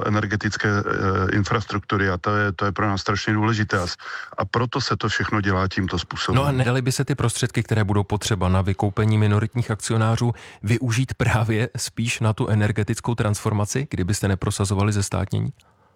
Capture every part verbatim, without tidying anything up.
energetické infrastruktury a to je, to je pro nás strašně důležité a proto se to všechno dělá tímto způsobem. No a nedali by se ty prostředky, které budou potřeba na vykoupení minoritních akcionářů, využít právě spíš na tu energetickou transformaci, kdybyste neprosazovali zestátnění?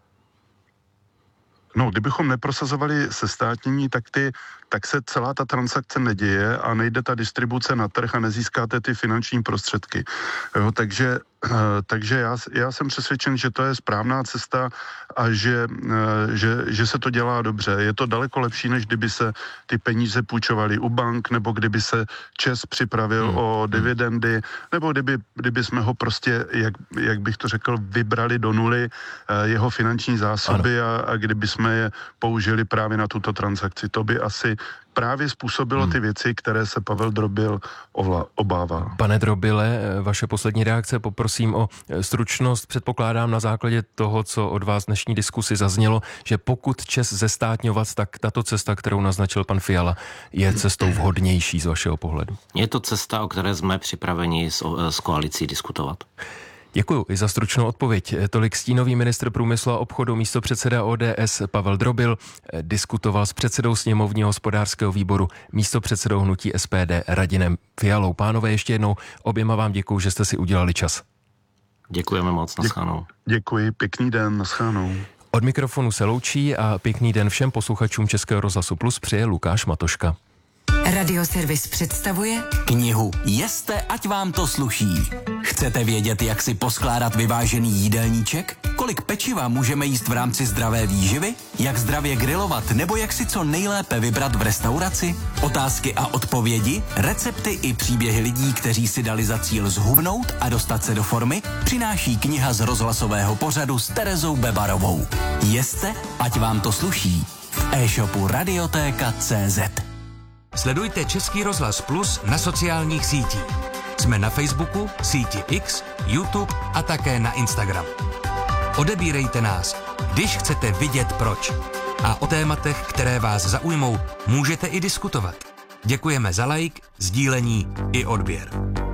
No, kdybychom neprosazovali sestátnění, tak, ty, tak se celá ta transakce neděje a nejde ta distribuce na trh a nezískáte ty finanční prostředky. Jo, takže takže já, já jsem přesvědčen, že to je správná cesta a že, že, že se to dělá dobře. Je to daleko lepší, než kdyby se ty peníze půjčovaly u bank, nebo kdyby se ČEZ připravil hmm. o dividendy, nebo kdyby, kdyby jsme ho prostě, jak, jak bych to řekl, vybrali do nuly jeho finanční zásoby a, a kdyby jsme je použili právě na tuto transakci. To by asi právě způsobilo ty věci, které se Pavel Drobil ovla, obává. Pane Drobile, vaše poslední reakce, poprosím o stručnost. Předpokládám na základě toho, co od vás v dnešní diskusi zaznělo, že pokud ČEZ zestátňovat, tak tato cesta, kterou naznačil pan Fiala, je cestou vhodnější z vašeho pohledu. Je to cesta, o které jsme připraveni s, s koalicí diskutovat. Děkuji i za stručnou odpověď. Tolik stínový ministr průmyslu a obchodu, místopředseda O D S Pavel Drobil diskutoval s předsedou sněmovního hospodářského výboru, místopředsedou hnutí S P D Radimem Fialou. Pánové, ještě jednou oběma vám děkuji, že jste si udělali čas. Děkujeme moc, naschledanou. Děkuji, pěkný den, naschledanou. Od mikrofonu se loučí a pěkný den všem posluchačům Českého rozhlasu Plus přeje Lukáš Matoška. Radioservis představuje knihu Jeste, ať vám to sluší. Chcete vědět, jak si poskládat vyvážený jídelníček? Kolik pečiva můžeme jíst v rámci zdravé výživy? Jak zdravě grilovat nebo jak si co nejlépe vybrat v restauraci? Otázky a odpovědi, recepty i příběhy lidí, kteří si dali za cíl zhubnout a dostat se do formy, přináší kniha z rozhlasového pořadu s Terezou Bebarovou. Jeste, ať vám to sluší. V e-shopu radiotéka tečka cé zet. Sledujte Český rozhlas Plus na sociálních sítích. Jsme na Facebooku, síti X, YouTube a také na Instagram. Odebírejte nás, když chcete vidět proč. A o tématech, které vás zaujmou, můžete i diskutovat. Děkujeme za like, sdílení i odběr.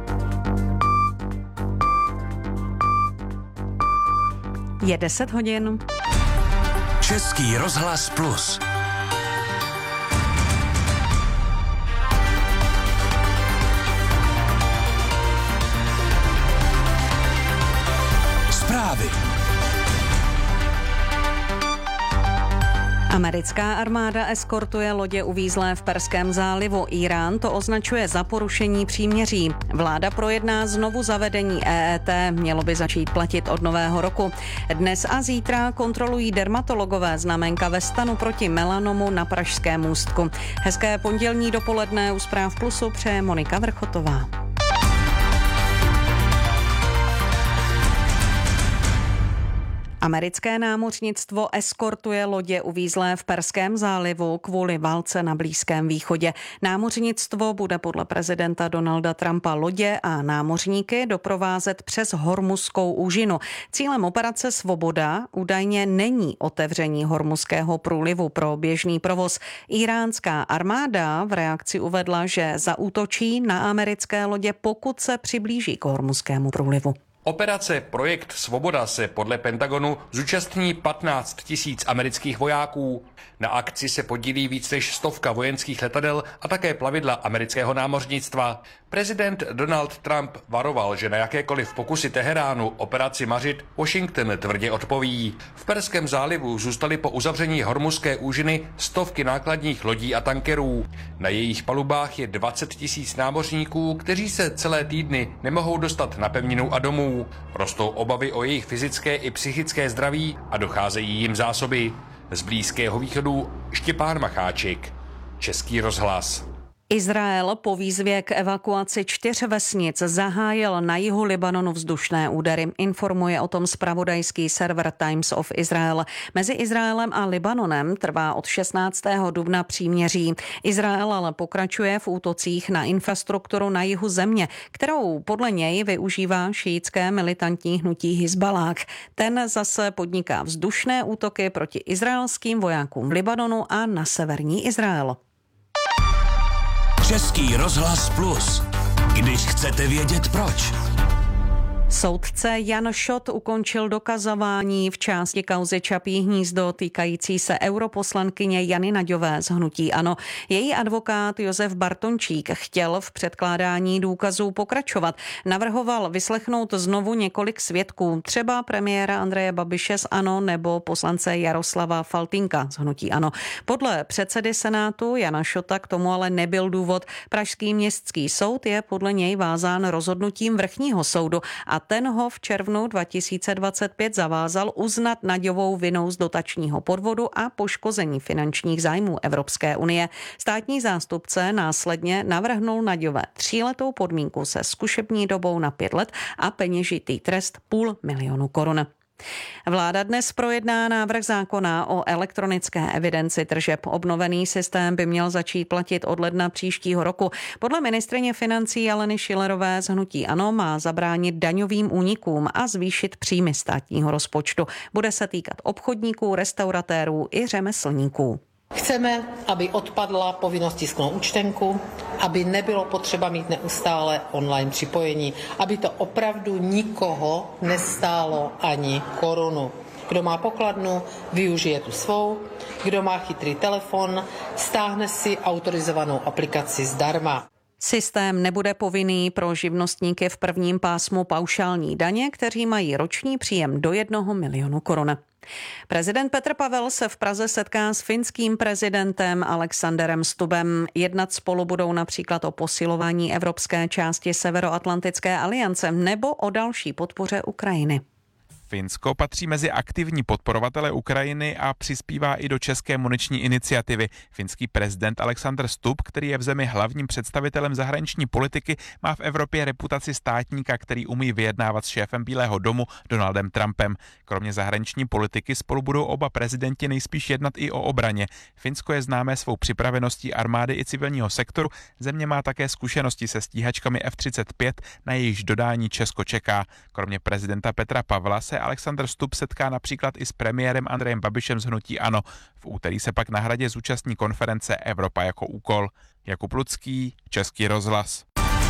Je deset hodin. Český rozhlas Plus. Zprávy. Americká armáda eskortuje lodě uvízlé v Perském zálivu. Irán to označuje za porušení příměří. Vláda projedná znovu zavedení E E T. Mělo by začít platit od nového roku. Dnes a zítra kontrolují dermatologové znamenka ve stanu proti melanomu na Pražském Můstku. Hezké pondělní dopoledne u Zpráv Plusu přeje Monika Vrchotová. Americké námořnictvo eskortuje lodě uvízlé v Perském zálivu kvůli válce na Blízkém východě. Námořnictvo bude podle prezidenta Donalda Trumpa lodě a námořníky doprovázet přes Hormuzskou úžinu. Cílem operace Svoboda údajně není otevření Hormuzského průlivu pro běžný provoz. Iránská armáda v reakci uvedla, že zaútočí na americké lodě, pokud se přiblíží k Hormuzskému průlivu. Operace Projekt Svoboda se podle Pentagonu zúčastní patnáct tisíc amerických vojáků. Na akci se podílí víc než stovka vojenských letadel a také plavidla amerického námořnictva. Prezident Donald Trump varoval, že na jakékoliv pokusy Teheránu operaci mařit Washington tvrdě odpoví. V Perském zálivu zůstaly po uzavření Hormuzské úžiny stovky nákladních lodí a tankerů. Na jejich palubách je dvacet tisíc námořníků, kteří se celé týdny nemohou dostat na pevninu a domů. Rostou obavy o jejich fyzické i psychické zdraví a docházejí jim zásoby. Z Blízkého východu Štěpán Macháček, Český rozhlas. Izrael po výzvě k evakuaci čtyř vesnic zahájil na jihu Libanonu vzdušné údery. Informuje o tom zpravodajský server Times of Israel. Mezi Izraelem a Libanonem trvá od šestnáctého dubna příměří. Izrael ale pokračuje v útocích na infrastrukturu na jihu země, kterou podle něj využívá šíitské militantní hnutí Hizbalách. Ten zase podniká vzdušné útoky proti izraelským vojákům v Libanonu a na severní Izrael. Český rozhlas Plus. Když chcete vědět proč. Soudce Jan Šot ukončil dokazování v části kauzy Čapí hnízdo týkající se europoslankyně Jany Naďové z hnutí ANO. Její advokát Josef Bartončík chtěl v předkládání důkazů pokračovat. Navrhoval vyslechnout znovu několik svědků, třeba premiéra Andreje Babiše z ANO nebo poslance Jaroslava Faltýnka z hnutí ANO. Podle předsedy Senátu Jana Šota k tomu ale nebyl důvod. Pražský městský soud je podle něj vázán rozhodnutím vrchního soudu a ten ho v červnu dva tisíce dvacet pět zavázal uznat Naďovou vinou z dotačního podvodu a poškození finančních zájmů Evropské unie. Státní zástupce následně navrhnul Naďové tříletou podmínku se zkušební dobou na pět let a peněžitý trest půl milionu korun. Vláda dnes projedná návrh zákona o elektronické evidenci tržeb. Obnovený systém by měl začít platit od ledna příštího roku. Podle ministryně financí Aleny Schillerové z hnutí ANO má zabránit daňovým únikům a zvýšit příjmy státního rozpočtu. Bude se týkat obchodníků, restauratérů i řemeslníků. Chceme, aby odpadla povinnost tisknout účtenku, aby nebylo potřeba mít neustále online připojení, aby to opravdu nikoho nestálo ani korunu. Kdo má pokladnu, využije tu svou, kdo má chytrý telefon, stáhne si autorizovanou aplikaci zdarma. Systém nebude povinný pro živnostníky v prvním pásmu paušální daně, kteří mají roční příjem do jednoho milionu korun. Prezident Petr Pavel se v Praze setká s finským prezidentem Alexanderem Stubbem. Jednat spolu budou například o posilování evropské části Severoatlantické aliance nebo o další podpoře Ukrajiny. Finsko patří mezi aktivní podporovatele Ukrajiny a přispívá i do české muniční iniciativy. Finský prezident Alexander Stubb, který je v zemi hlavním představitelem zahraniční politiky, má v Evropě reputaci státníka, který umí vyjednávat s šéfem Bílého domu Donaldem Trumpem. Kromě zahraniční politiky spolu budou oba prezidenti nejspíš jednat i o obraně. Finsko je známé svou připraveností armády i civilního sektoru. Země má také zkušenosti se stíhačkami F třicet pět, na jejichž dodání Česko čeká. Kromě prezidenta Petra Pavla se Alexander Stubb setká například i s premiérem Andrejem Babišem z hnutí ANO. V úterý se pak na Hradě zúčastní konference Evropa jako úkol. Jakub Lucký, Český rozhlas.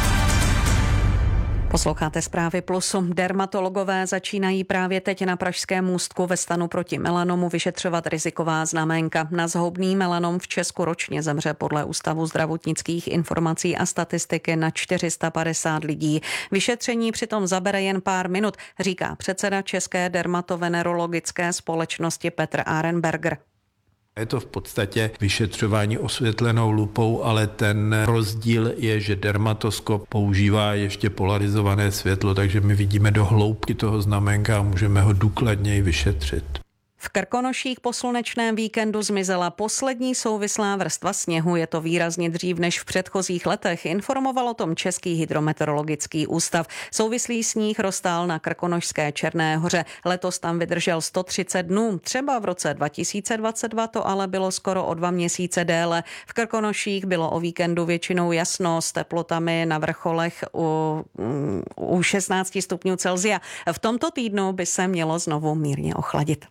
Posloucháte Zprávy Plusu. Dermatologové začínají právě teď na Pražském můstku ve stanu proti melanomu vyšetřovat riziková znaménka. Na zhoubný melanom v Česku ročně zemře podle Ústavu zdravotnických informací a statistiky na čtyři sta padesát lidí. Vyšetření přitom zabere jen pár minut, říká předseda České dermatovenerologické společnosti Petr Arenberger. Je to v podstatě vyšetřování osvětlenou lupou, ale ten rozdíl je, že dermatoskop používá ještě polarizované světlo, takže my vidíme do hloubky toho znaménka a můžeme ho důkladněji vyšetřit. V Krkonoších po slunečném víkendu zmizela poslední souvislá vrstva sněhu. Je to výrazně dřív než v předchozích letech, informoval o tom Český hydrometeorologický ústav. Souvislý sníh roztál na Krkonošské Černé hoře. Letos tam vydržel sto třicet dnů. Třeba v roce dva tisíce dvacet dva to ale bylo skoro o dva měsíce déle. V Krkonoších bylo o víkendu většinou jasno s teplotami na vrcholech u, u šestnáct stupňů Celsia. V tomto týdnu by se mělo znovu mírně ochladit.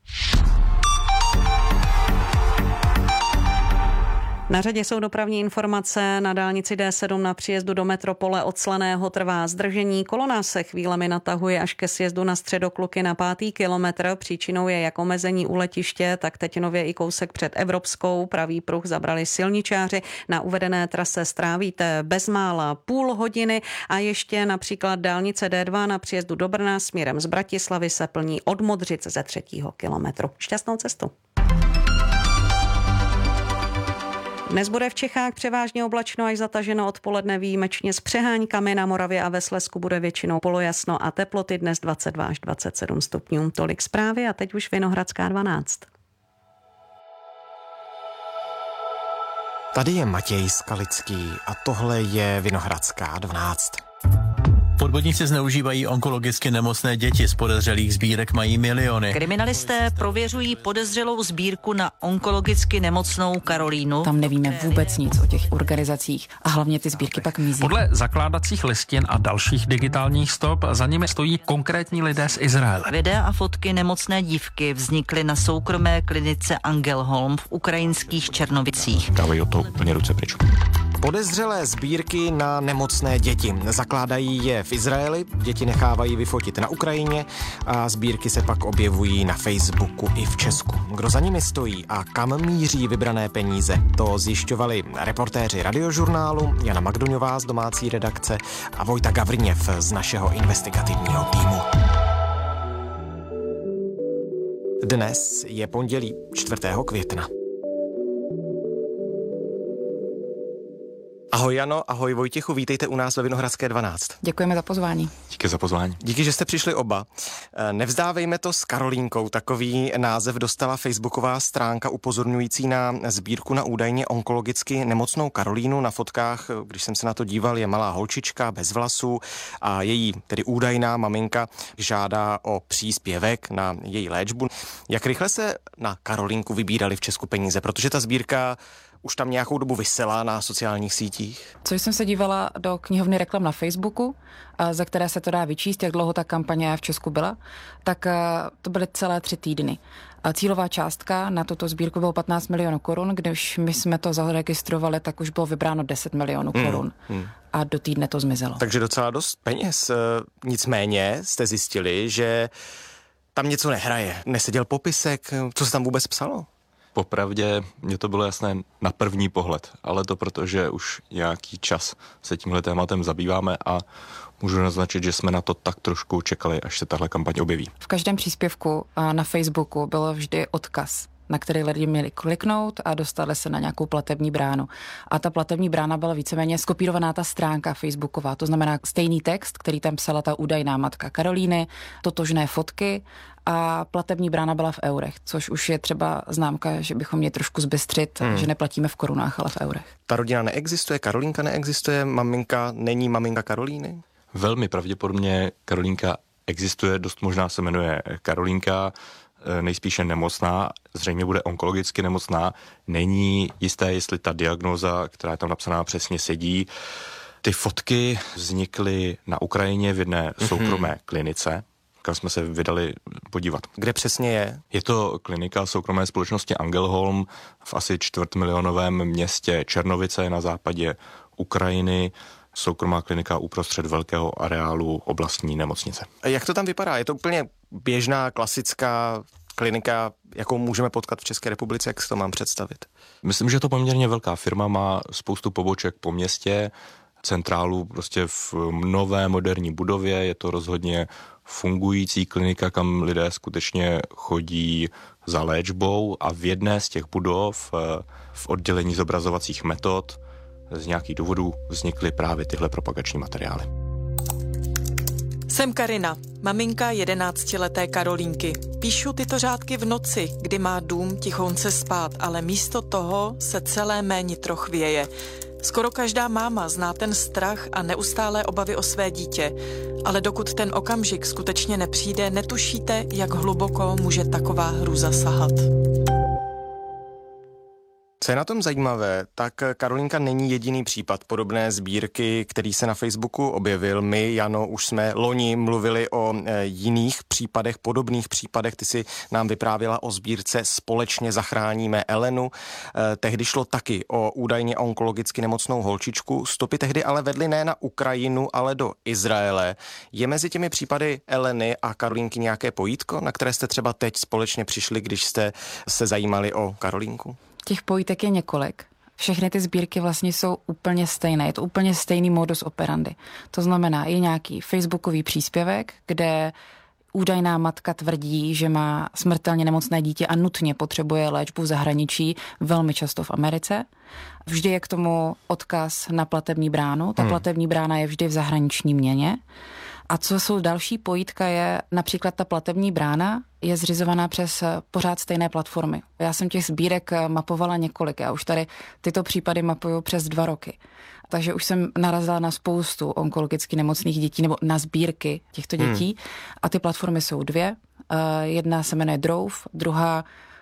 Na řadě jsou dopravní informace. Na dálnici D sedm na příjezdu do metropole od Slaného trvá zdržení. Kolona se chvílemi natahuje až ke sjezdu na Středokluky na pátý kilometr. Příčinou je jak omezení u letiště, tak teď nově i kousek před Evropskou. Pravý pruh zabrali silničáři. Na uvedené trase strávíte bezmála půl hodiny a ještě například dálnice D dva na příjezdu do Brna směrem z Bratislavy se plní od Modřic ze třetího kilometru. Šťastnou cestu. Dnes bude v Čechách převážně oblačno až zataženo odpoledne výjimečně s přeháňkami. Na Moravě a ve Slezsku bude většinou polojasno a teploty dnes dvacet dva až dvacet sedm stupňů. Tolik zprávy a teď už Vinohradská dvanáct. Tady je Matěj Skalický a tohle je Vinohradská dvanáct. Podvodníci zneužívají onkologicky nemocné děti, z podezřelých sbírek mají miliony. Kriminalisté prověřují podezřelou sbírku na onkologicky nemocnou Karolínu. Tam nevíme vůbec nic o těch organizacích a hlavně ty sbírky pak mizí. Podle zakládacích listin a dalších digitálních stop za nimi stojí konkrétní lidé z Izraele. Videa a fotky nemocné dívky vznikly na soukromé klinice Angelholm v ukrajinských Černovicích. Dávají o to úplně ruce pryč. Podezřelé sbírky na nemocné děti. Zakládají je v Izraeli, děti nechávají vyfotit na Ukrajině a sbírky se pak objevují na Facebooku i v Česku. Kdo za nimi stojí a kam míří vybrané peníze, to zjišťovali reportéři Radiožurnálu Jana Magdoňová z domácí redakce a Vojta Gavrněv z našeho investigativního týmu. Dnes je pondělí čtvrtého května. Ahoj Jano, ahoj Vojtěchu, vítejte u nás ve Vinohradské dvanáct. Děkujeme za pozvání. Díky za pozvání. Díky, že jste přišli oba. Nevzdávejme to s Karolínkou, takový název dostala facebooková stránka upozorňující na sbírku na údajně onkologicky nemocnou Karolínu. Na fotkách, když jsem se na to díval, je malá holčička bez vlasů a její, tedy údajná maminka, žádá o příspěvek na její léčbu. Jak rychle se na Karolínku vybírali v Česku peníze, protože ta sbírka už tam nějakou dobu visela na sociálních sítích? Co jsem se dívala do knihovny reklam na Facebooku, za které se to dá vyčíst, jak dlouho ta kampaně v Česku byla, tak to byly celé tři týdny. Cílová částka na tuto sbírku bylo patnáct milionů korun, když my jsme to zaregistrovali, tak už bylo vybráno deset milionů korun. Hmm, hmm. A do týdne to zmizelo. Takže docela dost peněz. Nicméně jste zjistili, že tam něco nehraje. Neseděl popisek, co se tam vůbec psalo? Popravdě mně to bylo jasné na první pohled, ale to proto, že už nějaký čas se tímhle tématem zabýváme a můžu naznačit, že jsme na to tak trošku čekali, až se tahle kampaň objeví. V každém příspěvku na Facebooku byl vždy odkaz, na který lidi měli kliknout a dostali se na nějakou platební bránu. A ta platební brána byla víceméně skopírovaná ta stránka facebooková, to znamená stejný text, který tam psala ta údajná matka Karolíny, totožné fotky a platební brána byla v eurech, což už je třeba známka, že bychom měli trošku zbystřit, hmm. že neplatíme v korunách, ale v eurech. Ta rodina neexistuje, Karolínka neexistuje, maminka není maminka Karolíny? Velmi pravděpodobně Karolínka existuje, dost možná se jmenuje Karolínka, nejspíše nemocná, zřejmě bude onkologicky nemocná. Není jisté, jestli ta diagnóza, která je tam napsaná, přesně sedí. Ty fotky vznikly na Ukrajině v jedné soukromé mm-hmm. klinice, kam jsme se vydali podívat. Kde přesně je? Je to klinika soukromé společnosti Angelholm v asi čtvrtmilionovém městě Černovice na západě Ukrajiny. Soukromá klinika uprostřed velkého areálu oblastní nemocnice. A jak to tam vypadá? Je to úplně běžná, klasická klinika, jakou můžeme potkat v České republice? Jak si to mám představit? Myslím, že je to poměrně velká firma, má spoustu poboček po městě, centrálu prostě v nové moderní budově, je to rozhodně fungující klinika, kam lidé skutečně chodí za léčbou a v jedné z těch budov v oddělení zobrazovacích metod z nějakých důvodů vznikly právě tyhle propagační materiály. Jsem Karina, maminka jedenáctileté Karolínky. Píšu tyto řádky v noci, kdy má dům tichonce spát, ale místo toho se celé mé nitro chvěje. Skoro každá máma zná ten strach a neustálé obavy o své dítě, ale dokud ten okamžik skutečně nepřijde, netušíte, jak hluboko může taková hrůza sahat. Co je na tom zajímavé, tak Karolínka není jediný případ podobné sbírky, který se na Facebooku objevil. My, Jano, už jsme loni mluvili o e, jiných případech, podobných případech. Ty si nám vyprávěla o sbírce Společně zachráníme Elenu. E, tehdy šlo taky o údajně onkologicky nemocnou holčičku. Stopy tehdy ale vedly ne na Ukrajinu, ale do Izraele. Je mezi těmi případy Eleny a Karolínky nějaké pojítko, na které jste třeba teď společně přišli, když jste se zajímali o Karolínku? Těch pojítek je několik. Všechny ty sbírky vlastně jsou úplně stejné. Je to úplně stejný modus operandi. To znamená, je nějaký facebookový příspěvek, kde údajná matka tvrdí, že má smrtelně nemocné dítě a nutně potřebuje léčbu v zahraničí, velmi často v Americe. Vždy je k tomu odkaz na platební bránu. Ta hmm. platební brána je vždy v zahraniční měně. A co jsou další pojítka je například ta platební brána je zřizovaná přes pořád stejné platformy. Já jsem těch sbírek mapovala několik, já už tady tyto případy mapuju přes dva roky. Takže už jsem narazila na spoustu onkologicky nemocných dětí nebo na sbírky těchto dětí. Hmm. A ty platformy jsou dvě. Jedna se jmenuje Drove, druhá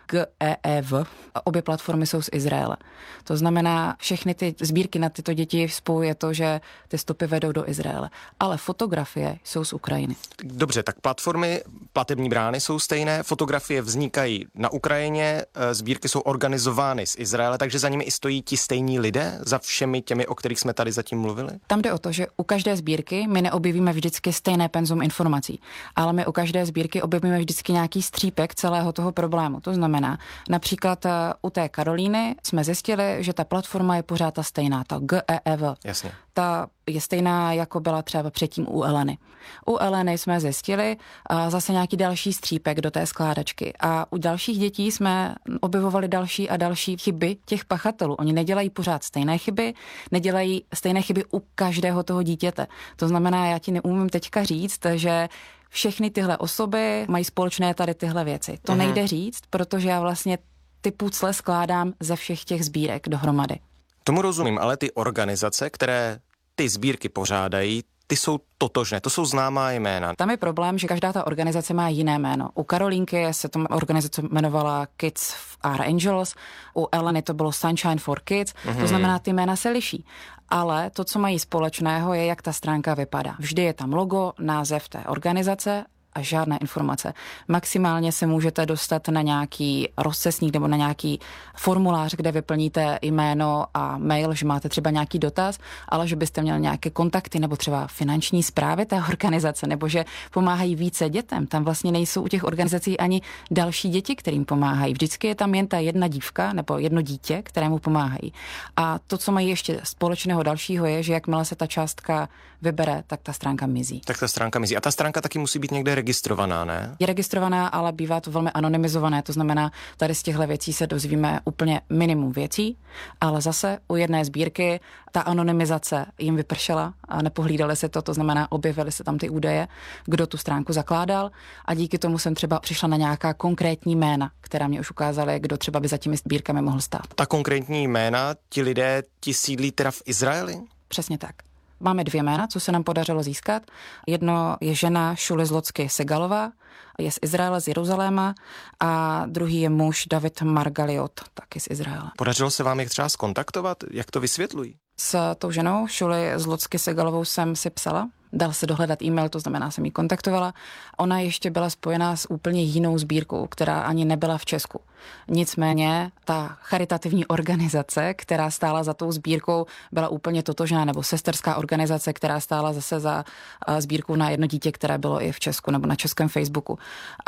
G E E V. Obě platformy jsou z Izraele. To znamená, všechny ty sbírky na tyto děti spojuje to, že ty stopy vedou do Izraele. Ale fotografie jsou z Ukrajiny. Dobře, tak platformy, platební brány jsou stejné, fotografie vznikají na Ukrajině, sbírky jsou organizovány z Izraele, takže za nimi i stojí ti stejní lidé, za všemi těmi, o kterých jsme tady zatím mluvili? Tam jde o to, že u každé sbírky my neobjevíme vždycky stejné penzum informací, ale my u každé sbírky objevíme vždycky nějaký střípek celého toho problému. To znamená, například u té Karolíny jsme zjistili, že ta platforma je pořád ta stejná, ta G E E V. Jasně. Ta je stejná, jako byla třeba předtím u Eleny. U Eleny jsme zjistili a zase nějaký další střípek do té skládačky. A u dalších dětí jsme objevovali další a další chyby těch pachatelů. Oni nedělají pořád stejné chyby, nedělají stejné chyby u každého toho dítěte. To znamená, já ti neumím teďka říct, že všechny tyhle osoby mají společné tady tyhle věci. To Aha. nejde říct, protože já vlastně ty pucle skládám ze všech těch sbírek dohromady. Tomu rozumím, ale ty organizace, které ty sbírky pořádají, ty jsou totožné, to jsou známá jména. Tam je problém, že každá ta organizace má jiné jméno. U Karolínky se ta organizace jmenovala Kids are Angels, u Eleny to bylo Sunshine for Kids, mm-hmm. To znamená, ty jména se liší. Ale to, co mají společného, je, jak ta stránka vypadá. Vždy je tam logo, název té organizace a žádné informace. Maximálně se můžete dostat na nějaký rozcestník nebo na nějaký formulář, kde vyplníte jméno a mail, že máte třeba nějaký dotaz, ale že byste měl nějaké kontakty nebo třeba finanční správy té organizace, nebo že pomáhají více dětem. Tam vlastně nejsou u těch organizací ani další děti, kterým pomáhají. Vždycky je tam jen ta jedna dívka nebo jedno dítě, kterému pomáhají. A to, co mají ještě společného dalšího, je, že jakmile se ta částka vybere, tak ta stránka mizí. Tak ta stránka mizí. A ta stránka taky musí být někde registrovaná, ne? Je registrovaná, ale bývá to velmi anonymizované, to znamená, tady z těchto věcí se dozvíme úplně minimum věcí, ale zase u jedné sbírky ta anonymizace jim vypršela a nepohlídali se to, to znamená, objevily se tam ty údaje, kdo tu stránku zakládal a díky tomu jsem třeba přišla na nějaká konkrétní jména, která mě už ukázaly, kdo třeba by za těmi sbírkami mohl stát. Ta konkrétní jména, ti lidé, ti sídlí teda v Izraeli? Přesně tak. Máme dvě jména, co se nám podařilo získat. Jedno je žena Šuly Zlocky Segalová, je z Izraele, z Jeruzaléma, a druhý je muž David Margaliot, taky z Izraele. Podařilo se vám je třeba zkontaktovat? Jak to vysvětlují? S tou ženou Šuly Zlocky Segalovou jsem si psala. Dal se dohledat e-mail, to znamená, jsem ji kontaktovala. Ona ještě byla spojená s úplně jinou sbírkou, která ani nebyla v Česku. Nicméně ta charitativní organizace, která stála za tou sbírkou, byla úplně totožná, nebo sesterská organizace, která stála zase za sbírku na jedno dítě, které bylo i v Česku nebo na českém Facebooku.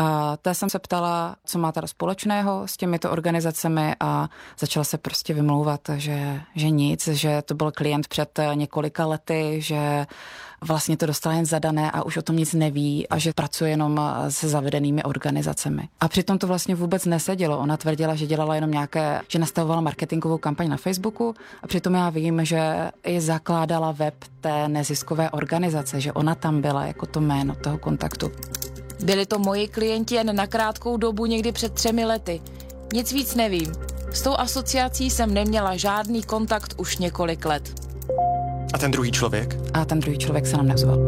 A té jsem se ptala, co má teda společného s těmito organizacemi, a začala se prostě vymlouvat, že, že nic, že to byl klient před několika lety, že vlastně to dostala jen zadané a už o tom nic neví a že pracuje jenom se zavedenými organizacemi. A přitom to vlastně vůbec nesedělo. Ona tvrdila, že dělala jenom nějaké, že nastavovala marketingovou kampaň na Facebooku, a přitom já vím, že i zakládala web té neziskové organizace, že ona tam byla jako to jméno toho kontaktu. Byli to moji klienti jen na krátkou dobu, někdy před třemi lety. Nic víc nevím. S tou asociací jsem neměla žádný kontakt už několik let. A ten druhý člověk? A ten druhý člověk se nám neozval.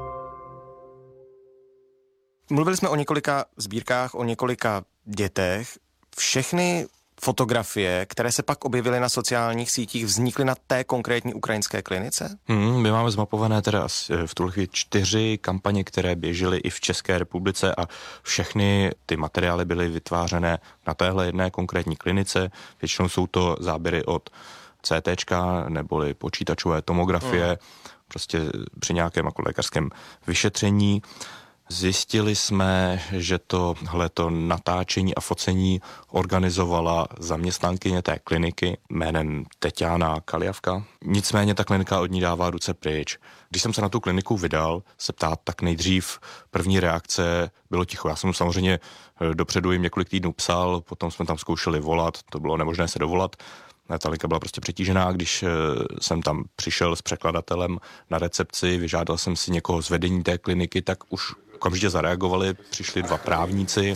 Mluvili jsme o několika sbírkách, o několika dětech. Všechny fotografie, které se pak objevily na sociálních sítích, vznikly na té konkrétní ukrajinské klinice? Hmm, my máme zmapované teda v tuhle chvíli čtyři kampaně, které běžely i v České republice, a všechny ty materiály byly vytvářené na téhle jedné konkrétní klinice. Většinou jsou to záběry od CTčka neboli počítačové tomografie, hmm. prostě při nějakém jako lékařském vyšetření. Zjistili jsme, že tohleto natáčení a focení organizovala zaměstnankyně té kliniky jménem Teťána Kaljavka. Nicméně ta klinika od ní dává ruce pryč. Když jsem se na tu kliniku vydal se ptát, tak nejdřív první reakce bylo ticho. Já jsem samozřejmě dopředu jim několik týdnů psal, potom jsme tam zkoušeli volat, to bylo nemožné se dovolat. Ta linka byla prostě přetížená, když jsem tam přišel s překladatelem na recepci, vyžádal jsem si někoho z vedení té kliniky, tak už okamžitě zareagovali, přišli dva právníci.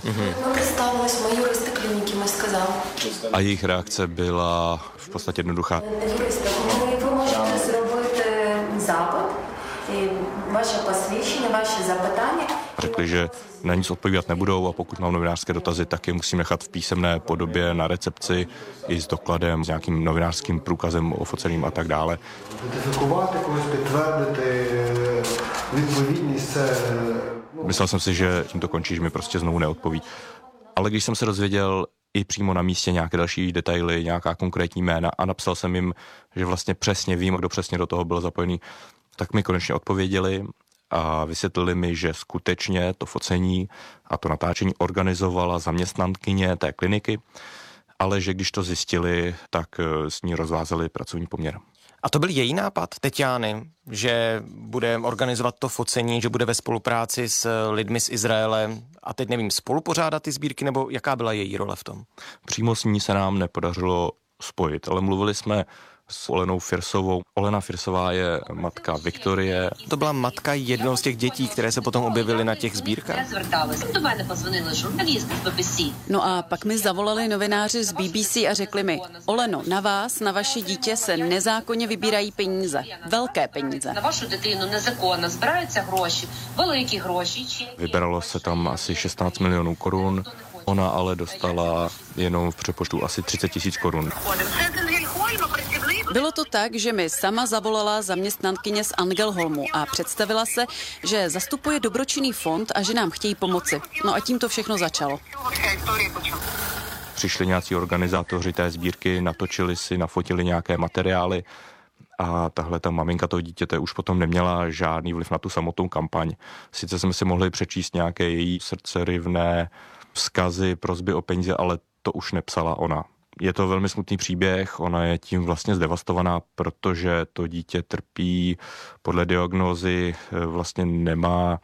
A jejich reakce byla v podstatě jednoduchá. vaše posvědčení, vaše zapytání. Řekli, že na nic odpovídat nebudou a pokud mám novinářské dotazy, tak je musím nechat v písemné podobě na recepci i s dokladem, s nějakým novinářským průkazem ofoceným a tak dále. Myslel jsem si, že tím to končí, že mi prostě znovu neodpoví. Ale když jsem se dozvěděl i přímo na místě nějaké další detaily, nějaká konkrétní jména a napsal jsem jim, že vlastně přesně vím, kdo přesně do toho byl zapojený, tak mi konečně odpověděli a vysvětlili mi, že skutečně to focení a to natáčení organizovala zaměstnankyně té kliniky, ale že když to zjistili, tak s ní rozvázali pracovní poměr. A to byl její nápad, Teťány, že bude organizovat to focení, že bude ve spolupráci s lidmi z Izraele a teď nevím, spolupořádat ty sbírky, nebo jaká byla její role v tom? Přímo s ní se nám nepodařilo spojit, ale mluvili jsme s Olenou Firsovou. Olena Firsová je matka Viktorie. To byla matka jednoho z těch dětí, které se potom objevily na těch sbírkách. No a pak mi zavolali novináři z B B C a řekli mi: Oleno, na vás, na vaše dítě se nezákonně vybírají peníze. Velké peníze. Vyberalo se tam asi šestnáct milionů korun. Ona ale dostala jenom v přepočtu asi třicet tisíc korun. Bylo to tak, že mi sama zavolala zaměstnankyně z Angelholmu a představila se, že zastupuje dobročinný fond a že nám chtějí pomoci. No a tím to všechno začalo. Přišli nějací organizátoři té sbírky, natočili si, nafotili nějaké materiály a tahle ta maminka toho dítěte už potom neměla žádný vliv na tu samotnou kampaň. Sice jsme si mohli přečíst nějaké její srdcerivné vzkazy, prosby o peníze, ale to už nepsala ona. Je to velmi smutný příběh, ona je tím vlastně zdevastovaná, protože to dítě trpí podle diagnózy, vlastně nemá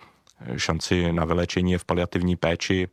šanci na vyléčení, je v paliativní péči.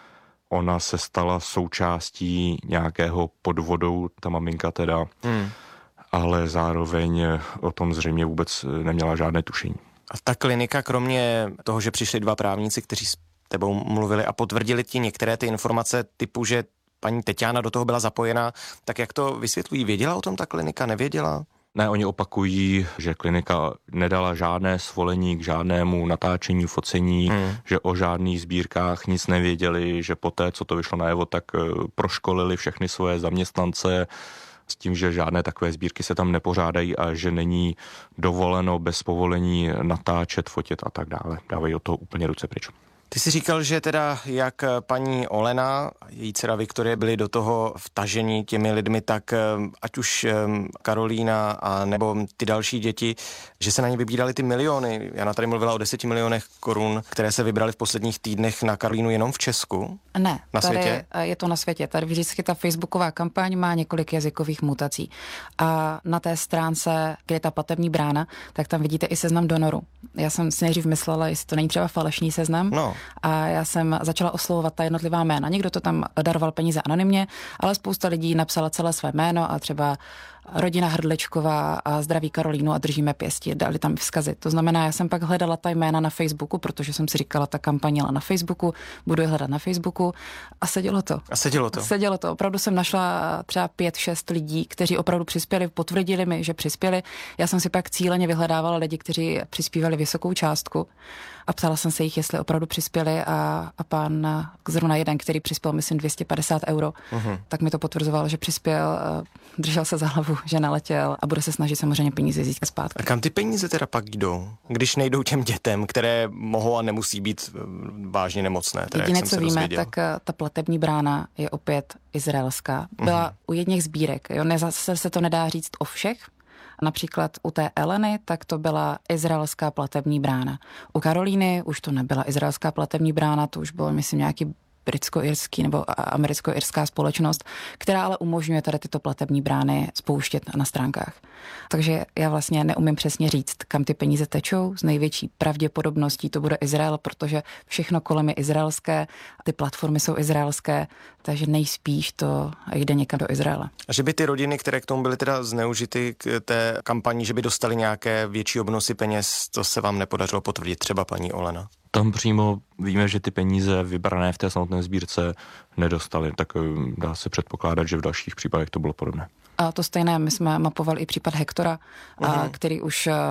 Ona se stala součástí nějakého podvodu, ta maminka teda, hmm. ale zároveň o tom zřejmě vůbec neměla žádné tušení. A ta klinika, kromě toho, že přišli dva právníci, kteří s tebou mluvili a potvrdili ti některé ty informace typu, že paní Teťána do toho byla zapojená, tak jak to vysvětlují? Věděla o tom ta klinika, nevěděla? Ne, oni opakují, že klinika nedala žádné svolení k žádnému natáčení, focení, hmm. že o žádných sbírkách nic nevěděli, že poté, co to vyšlo najevo, tak proškolili všechny svoje zaměstnance s tím, že žádné takové sbírky se tam nepořádají a že není dovoleno bez povolení natáčet, fotit a tak dále. Dávají od toho úplně ruce pryč. Ty jsi říkal, že teda jak paní Olena, její dcera Viktorie byly do toho vtaženi těmi lidmi, tak ať už Karolína a nebo ty další děti, že se na ně vybíraly ty miliony. Jana tady mluvila o deseti milionech korun, které se vybraly v posledních týdnech na Karolínu jenom v Česku. Ne, na tady světě? Je to na světě. Tady vždycky ta facebooková kampaň má několik jazykových mutací. A na té stránce, kde je ta platební brána, tak tam vidíte i seznam donorů. Já jsem si nejdřív myslela, jestli to není třeba falešný seznam. No. A já jsem začala oslovovat ta jednotlivá jména. Někdo to tam daroval peníze anonymně, ale spousta lidí napsala celé své jméno a třeba rodina Hrdličková a zdraví Karolínu a držíme pěsti, dali tam vzkazy. To znamená, já jsem pak hledala ta jména na Facebooku, protože jsem si říkala, ta kampaň jela na Facebooku, budu je hledat na Facebooku a sedělo to. A sedělo to? Sedělo to. Opravdu jsem našla třeba pět, šest lidí, kteří opravdu přispěli, potvrdili mi, že přispěli. Já jsem si pak cíleně vyhledávala lidi, kteří přispívali vysokou částku a ptala jsem se jich, jestli opravdu přispěli a, a pán, zrovna jeden, který přispěl, myslím, dvě stě padesát euro, uh-huh. tak mi to potvrzoval, že přispěl, držel se za hlavu, že naletěl a bude se snažit samozřejmě peníze získat zpátky. A kam ty peníze teda pak jdou, když nejdou těm dětem, které mohou a nemusí být vážně nemocné? Teda, jediné, co víme, dozvěděl. Tak ta platební brána je opět izraelská. Byla uh-huh. u jedněch sbírek, jo, ne, zase se to nedá říct o všech. Například u té Eleny, tak to byla izraelská platební brána. U Karolíny už to nebyla izraelská platební brána, to už bylo, myslím, nějaký britsko-irský nebo americko-irská společnost, která ale umožňuje tady tyto platební brány spouštět na stránkách. Takže já vlastně neumím přesně říct, kam ty peníze tečou. S největší pravděpodobností to bude Izrael, protože všechno kolem je izraelské, ty platformy jsou izraelské, takže nejspíš to jde někam do Izraele. A že by ty rodiny, které k tomu byly teda zneužity k té kampani, že by dostali nějaké větší obnosy peněz, to se vám nepodařilo potvrdit, třeba paní Olena? Tam přímo víme, že ty peníze vybrané v té samotné sbírce nedostali, tak dá se předpokládat, že v dalších případech to bylo podobné. A to stejné, my jsme mapovali i případ Hektora, uh-huh. a, který už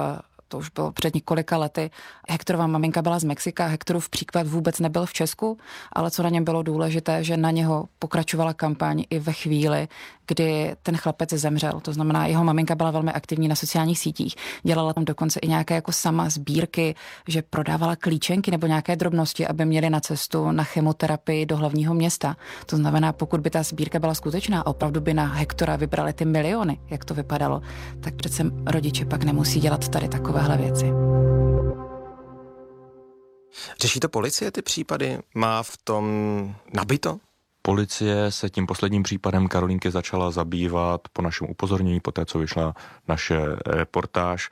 to už bylo před několika lety. Hektorova maminka byla z Mexika, Hektorův příklad vůbec nebyl v Česku, ale co na něm bylo důležité, že na něho pokračovala kampaň i ve chvíli, kdy ten chlapec zemřel. To znamená, jeho maminka byla velmi aktivní na sociálních sítích. Dělala tam dokonce i nějaké jako sama sbírky, že prodávala klíčenky nebo nějaké drobnosti, aby měli na cestu na chemoterapii do hlavního města. To znamená, pokud by ta sbírka byla skutečná a opravdu by na Hektora vybrali ty miliony, jak to vypadalo, tak přece rodiče pak nemusí dělat tady takovéhle věci. Řeší to policie ty případy? Má v tom nabito? Policie se tím posledním případem Karolinky začala zabývat po našem upozornění, po té, co vyšla naše reportáž.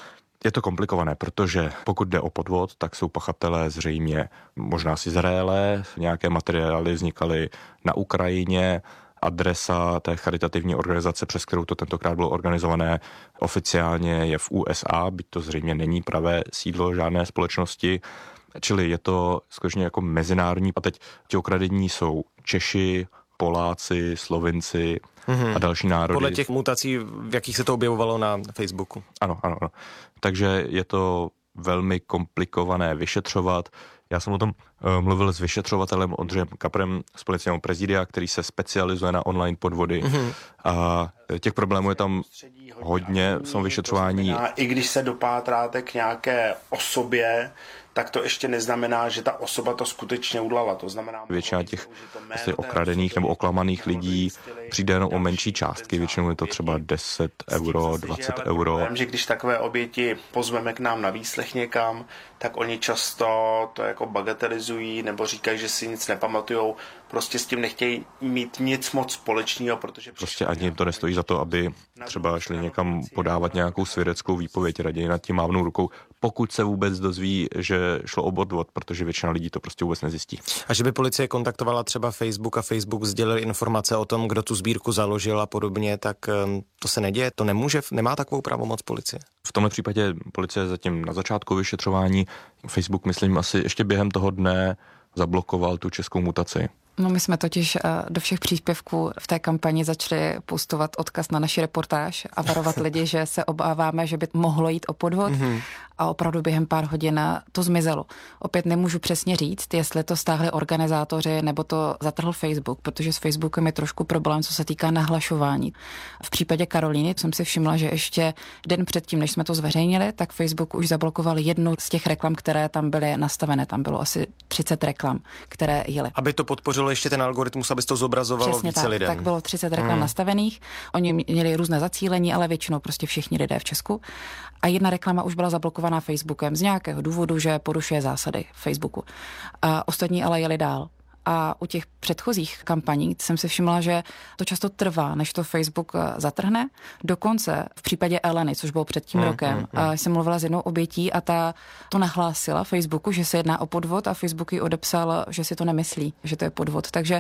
Je to komplikované, protože pokud jde o podvod, tak jsou pachatelé zřejmě možná z Izraele, nějaké materiály vznikaly na Ukrajině, adresa té charitativní organizace, přes kterou to tentokrát bylo organizované, oficiálně je v U S A, byť to zřejmě není pravé sídlo žádné společnosti. Čili je to skutečně jako mezinárodní. A teď ti okradení jsou Češi, Poláci, Slovinci mm-hmm. a další národy. Podle těch mutací, v jakých se to objevovalo na Facebooku. Ano, ano, ano. Takže je to velmi komplikované vyšetřovat. Já jsem o tom uh, mluvil s vyšetřovatelem Ondřejem Kaprem z Policejního prezidia, který se specializuje na online podvody. Mm-hmm. A těch problémů je tam hodně v tom vyšetřování. I když se dopátráte k nějaké osobě, tak to ještě neznamená, že ta osoba to skutečně udělala. To znamená, většina těch asi okradených nebo oklamaných lidí přijde jenom o menší částky. Většinou je to třeba deset euro, dvacet euro. Vím, že když takové oběti pozveme k nám na výslech někam, tak oni často to jako bagatelizují nebo říkají, že si nic nepamatujou. Prostě s tím nechtějí mít nic moc společného, protože... Prostě ani jim to nestojí za to, aby třeba šli někam podávat nějakou svědeckou výpověď, raději nad tím mávnou rukou, pokud se vůbec dozví, že šlo o podvod, protože většina lidí to prostě vůbec nezjistí. A že by policie kontaktovala třeba Facebook a Facebook sdělil informace o tom, kdo tu sbírku založil a podobně, tak to se neděje, to nemůže, nemá takovou pravomoc policie. V tomhle případě policie zatím na začátku vyšetřování, Facebook, myslím, asi ještě během toho dne zablokoval tu českou mutaci. No my jsme totiž do všech příspěvků v té kampani začali postovat odkaz na naši reportáž a varovat lidi, že se obáváme, že by mohlo jít o podvod mm-hmm. a opravdu během pár hodin to zmizelo. Opět nemůžu přesně říct, jestli to stáhli organizátoři nebo to zatrhl Facebook, protože s Facebookem je trošku problém, co se týká nahlašování. V případě Karolíny jsem si všimla, že ještě den předtím, než jsme to zveřejnili, tak Facebook už zablokoval jednu z těch reklam, které tam byly nastavené. Tam bylo asi třicet reklam, které jeli. Aby to podpořilo ještě ten algoritmus, aby to zobrazovalo přesně více tak, lidem. Tak bylo třicet reklam hmm. nastavených. Oni měli různé zacílení, ale většinou prostě všichni lidé v Česku. A jedna reklama už byla zablokovaná Facebookem z nějakého důvodu, že porušuje zásady Facebooku. A ostatní ale jeli dál. A u těch předchozích kampaní jsem si všimla, že to často trvá, než to Facebook zatrhne. Dokonce v případě Eleny, což bylo před tím mm, rokem, mm, mm. jsem mluvila s jednou obětí a ta to nahlásila Facebooku, že se jedná o podvod a Facebook jí odepsal, že si to nemyslí, že to je podvod. Takže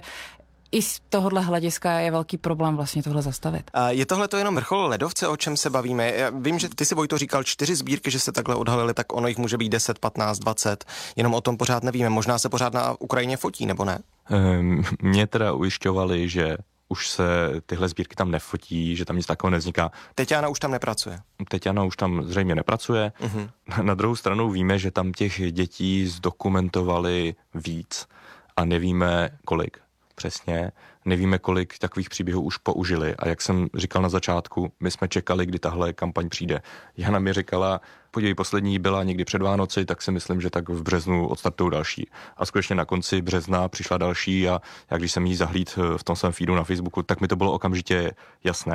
i z tohohle hlediska je velký problém vlastně tohle zastavit. A je tohle to jenom vrchol ledovce, o čem se bavíme? Já vím, že ty si, Vojto, říkal čtyři sbírky, že se takhle odhalily, tak ono jich může být deset, patnáct, dvacet. Jenom o tom pořád nevíme. Možná se pořád na Ukrajině fotí, nebo ne? Um, mě teda ujišťovali, že už se tyhle sbírky tam nefotí, že tam nic takového nevzniká. Teťána už tam nepracuje. Teťána už tam zřejmě nepracuje. Uh-huh. Na druhou stranu víme, že tam těch dětí zdokumentovali víc a nevíme kolik. Přesně. Nevíme, kolik takových příběhů už použili. A jak jsem říkal na začátku, my jsme čekali, kdy tahle kampaň přijde. Jana mi říkala, podívej, poslední byla někdy před Vánoci, tak si myslím, že tak v březnu odstartují další. A skutečně na konci března přišla další a jak když jsem jí zahlíd v tom svém feedu na Facebooku, tak mi to bylo okamžitě jasné.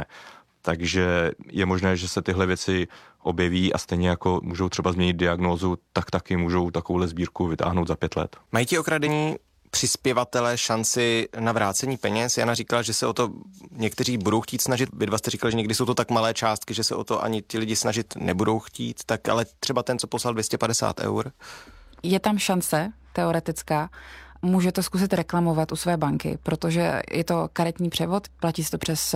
Takže je možné, že se tyhle věci objeví a stejně jako můžou třeba změnit diagnózu, tak taky můžou takovouhle sbírku vytáhnout za pět let. Mají ti okradení přispěvatele šanci na vrácení peněz? Jana říkala, že se o to někteří budou chtít snažit. Vy dva jste říkali, že někdy jsou to tak malé částky, že se o to ani ti lidi snažit nebudou chtít. Tak ale třeba ten, co poslal dvě stě padesát eur? Je tam šance, teoretická. Může to zkusit reklamovat u své banky, protože je to karetní převod, platí se to přes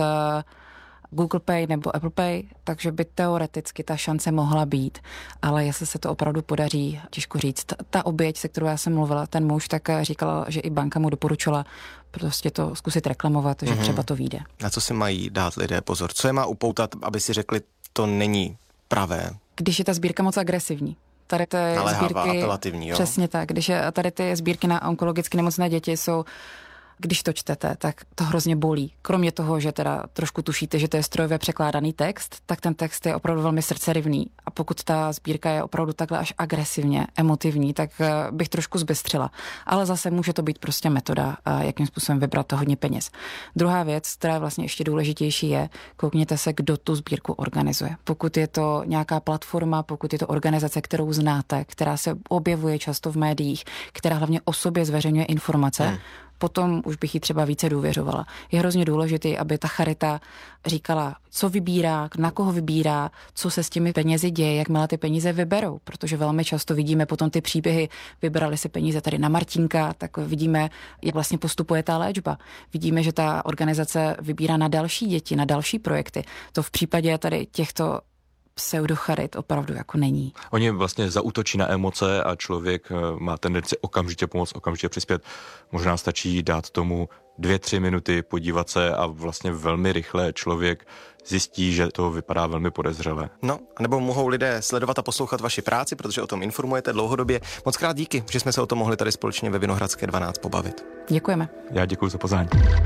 Google Pay nebo Apple Pay, takže by teoreticky ta šance mohla být, ale jestli se to opravdu podaří, těžko říct. Ta oběť, se kterou já jsem mluvila, ten muž, tak říkala, že i banka mu doporučila prostě to zkusit reklamovat, že mm-hmm. třeba to vyjde. Na co si mají dát lidé pozor? Co je má upoutat, aby si řekli, to není pravé? Když je ta sbírka moc agresivní. Tady ty naléhavá, sbírky, apelativní, jo? Přesně tak. Když je, tady ty sbírky na onkologicky nemocné děti jsou, když to čtete, tak to hrozně bolí. Kromě toho, že teda trošku tušíte, že to je strojově překládaný text, tak ten text je opravdu velmi srdcerivný. A pokud ta sbírka je opravdu takhle až agresivně emotivní, tak bych trošku zbystřila. Ale zase může to být prostě metoda, jakým způsobem vybrat to hodně peněz. Druhá věc, která je vlastně ještě důležitější, je, koukněte se, kdo tu sbírku organizuje. Pokud je to nějaká platforma, pokud je to organizace, kterou znáte, která se objevuje často v médiích, která hlavně o sobě zveřejňuje informace, hmm. potom už bych jí třeba více důvěřovala. Je hrozně důležité, aby ta charita říkala, co vybírá, na koho vybírá, co se s těmi penězi děje, jakmile ty peníze vyberou, protože velmi často vidíme potom ty příběhy, vybrali si peníze tady na Martinka, tak vidíme, jak vlastně postupuje ta léčba. Vidíme, že ta organizace vybírá na další děti, na další projekty. To v případě tady těchto pseudocharit opravdu jako není. Oni vlastně zaútočí na emoce a člověk má tendenci okamžitě pomoct, okamžitě přispět. Možná stačí dát tomu dvě, tři minuty, podívat se a vlastně velmi rychle člověk zjistí, že to vypadá velmi podezřelé. No, nebo mohou lidé sledovat a poslouchat vaši práci, protože o tom informujete dlouhodobě. Moc krát díky, že jsme se o tom mohli tady společně ve Vinohradské dvanáct pobavit. Děkujeme. Já děkuji za pozvání.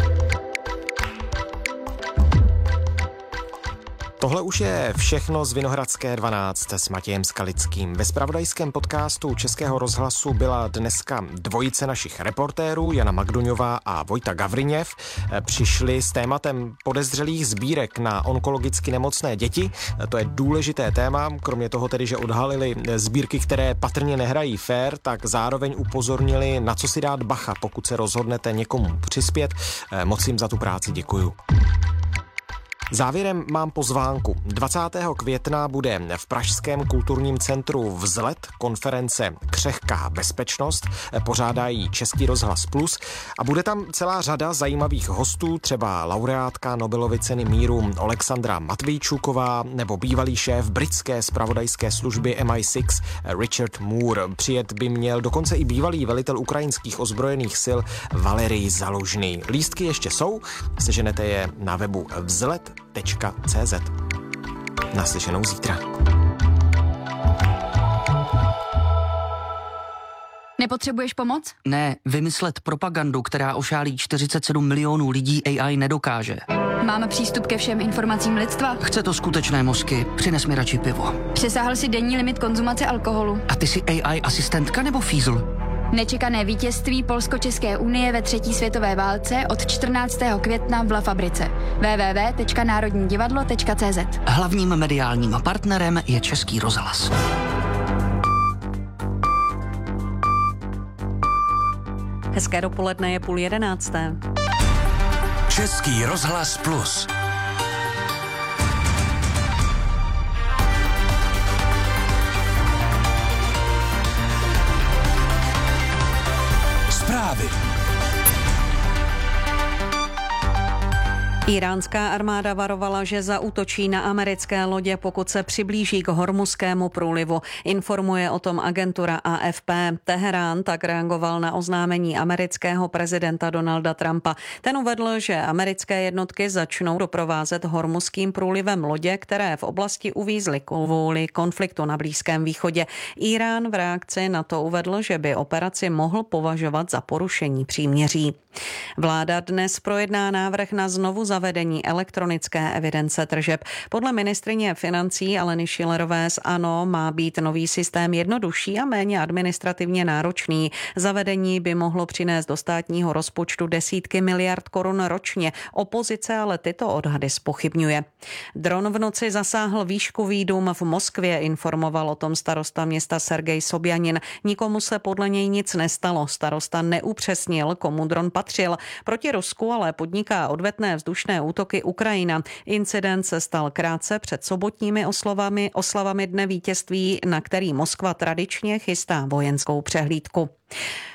Tohle už je všechno z Vinohradské dvanáct s Matějem Skalickým. Ve zpravodajském podcastu Českého rozhlasu byla dneska dvojice našich reportérů, Jana Magduňová a Vojta Gavriněv. Přišli s tématem podezřelých sbírek na onkologicky nemocné děti. To je důležité téma, kromě toho tedy, že odhalili sbírky, které patrně nehrají fér, tak zároveň upozornili, na co si dát bacha, pokud se rozhodnete někomu přispět. Moc jim za tu práci děkuju. Závěrem mám pozvánku. dvacátého května bude v pražském kulturním centru Vzlet konference Křehká bezpečnost, pořádají Český rozhlas Plus a bude tam celá řada zajímavých hostů, třeba laureátka Nobelovy ceny míru Alexandra Matvejčuková nebo bývalý šéf britské zpravodajské služby M I šest Richard Moore. Přijet by měl dokonce i bývalý velitel ukrajinských ozbrojených sil Valerij Zalužný. Lístky ještě jsou, seženete je na webu vzlet tečka cé zet. Naslyšenou zítra. Nepotřebuješ pomoc? Ne, vymyslet propagandu, která ošálí čtyřicet sedm milionů lidí, A I nedokáže. Máme přístup ke všem informacím lidstva? Chce to skutečné mozky, přines mi radši pivo. Přesáhl si denní limit konzumace alkoholu. A ty jsi A I asistentka nebo fízl? Nečekané vítězství Polsko-České unie ve třetí světové válce od čtrnáctého května v La Fabrice. w w w tečka národní divadlo tečka cé zet. Hlavním mediálním partnerem je Český rozhlas. Hezké dopoledne, je půl jedenácté. Český rozhlas Plus. Zprávy. Iránská armáda varovala, že zaútočí na americké lodě, pokud se přiblíží k Hormuzskému průlivu. Informuje o tom agentura A F P. Teherán tak reagoval na oznámení amerického prezidenta Donalda Trumpa. Ten uvedl, že americké jednotky začnou doprovázet Hormuzským průlivem lodě, které v oblasti uvízly kvůli konfliktu na Blízkém východě. Irán v reakci na to uvedl, že by operaci mohl považovat za porušení příměří. Vláda dnes projedná návrh na znovu zavedení elektronické evidence tržeb. Podle ministryně financí Aleny Schillerové z ANO má být nový systém jednodušší a méně administrativně náročný. Zavedení by mohlo přinést do státního rozpočtu desítky miliard korun ročně. Opozice ale tyto odhady zpochybňuje. Dron v noci zasáhl výškový dům v Moskvě, informoval o tom starosta města Sergej Sobjanin. Nikomu se podle něj nic nestalo. Starosta neupřesnil, komu dron patřil. Proti Rusku ale podniká odvetné vzdušné útoky Ukrajina. Incident se stal krátce před sobotními oslavami, oslavami Dne vítězství, na který Moskva tradičně chystá vojenskou přehlídku.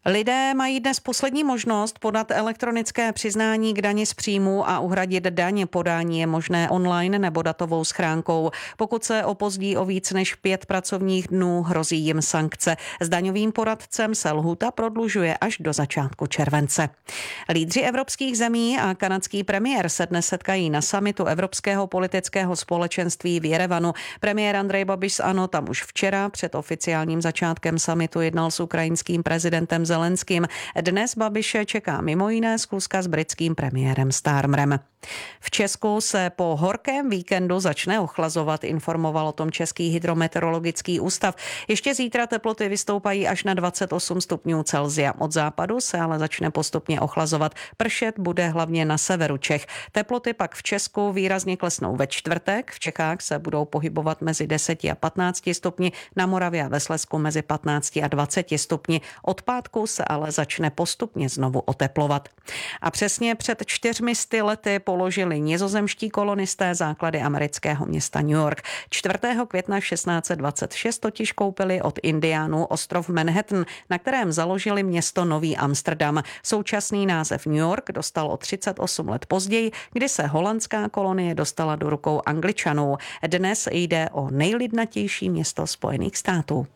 Lidé mají dnes poslední možnost podat elektronické přiznání k dani z příjmu a uhradit daň. Podání je možné online nebo datovou schránkou. Pokud se opozdí o víc než pět pracovních dnů, hrozí jim sankce. S daňovým poradcem se lhůta prodlužuje až do začátku července. Lídři evropských zemí a kanadský premiér se dnes setkají na summitu Evropského politického společenství v Jerevanu. Premiér Andrej Babiš z ANO tam už včera před oficiálním začátkem summitu jednal s ukrajinským prezidentem Zelenským. Dnes Babiše čeká mimo jiné schůzka s britským premiérem Starmerem. V Česku se po horkém víkendu začne ochlazovat, informoval o tom Český hydrometeorologický ústav. Ještě zítra teploty vystoupají až na dvacet osm stupňů Celsia. Od západu se ale začne postupně ochlazovat. Pršet bude hlavně na severu Čech. Teploty pak v Česku výrazně klesnou ve čtvrtek. V Čechách se budou pohybovat mezi deseti a patnácti stupni, na Moravě a ve Slezsku mezi patnácti a dvaceti stupni. Od pátku se ale začne postupně znovu oteplovat. A přesně před čtyřmi sty lety položili nizozemští kolonisté základy amerického města New York. čtvrtého května šestnáct set dvacet šest totiž koupili od indiánů ostrov Manhattan, na kterém založili město Nový Amsterdam. Současný název New York dostal o třicet osm let později, kdy se holandská kolonie dostala do rukou Angličanů. Dnes jde o nejlidnatější město Spojených států.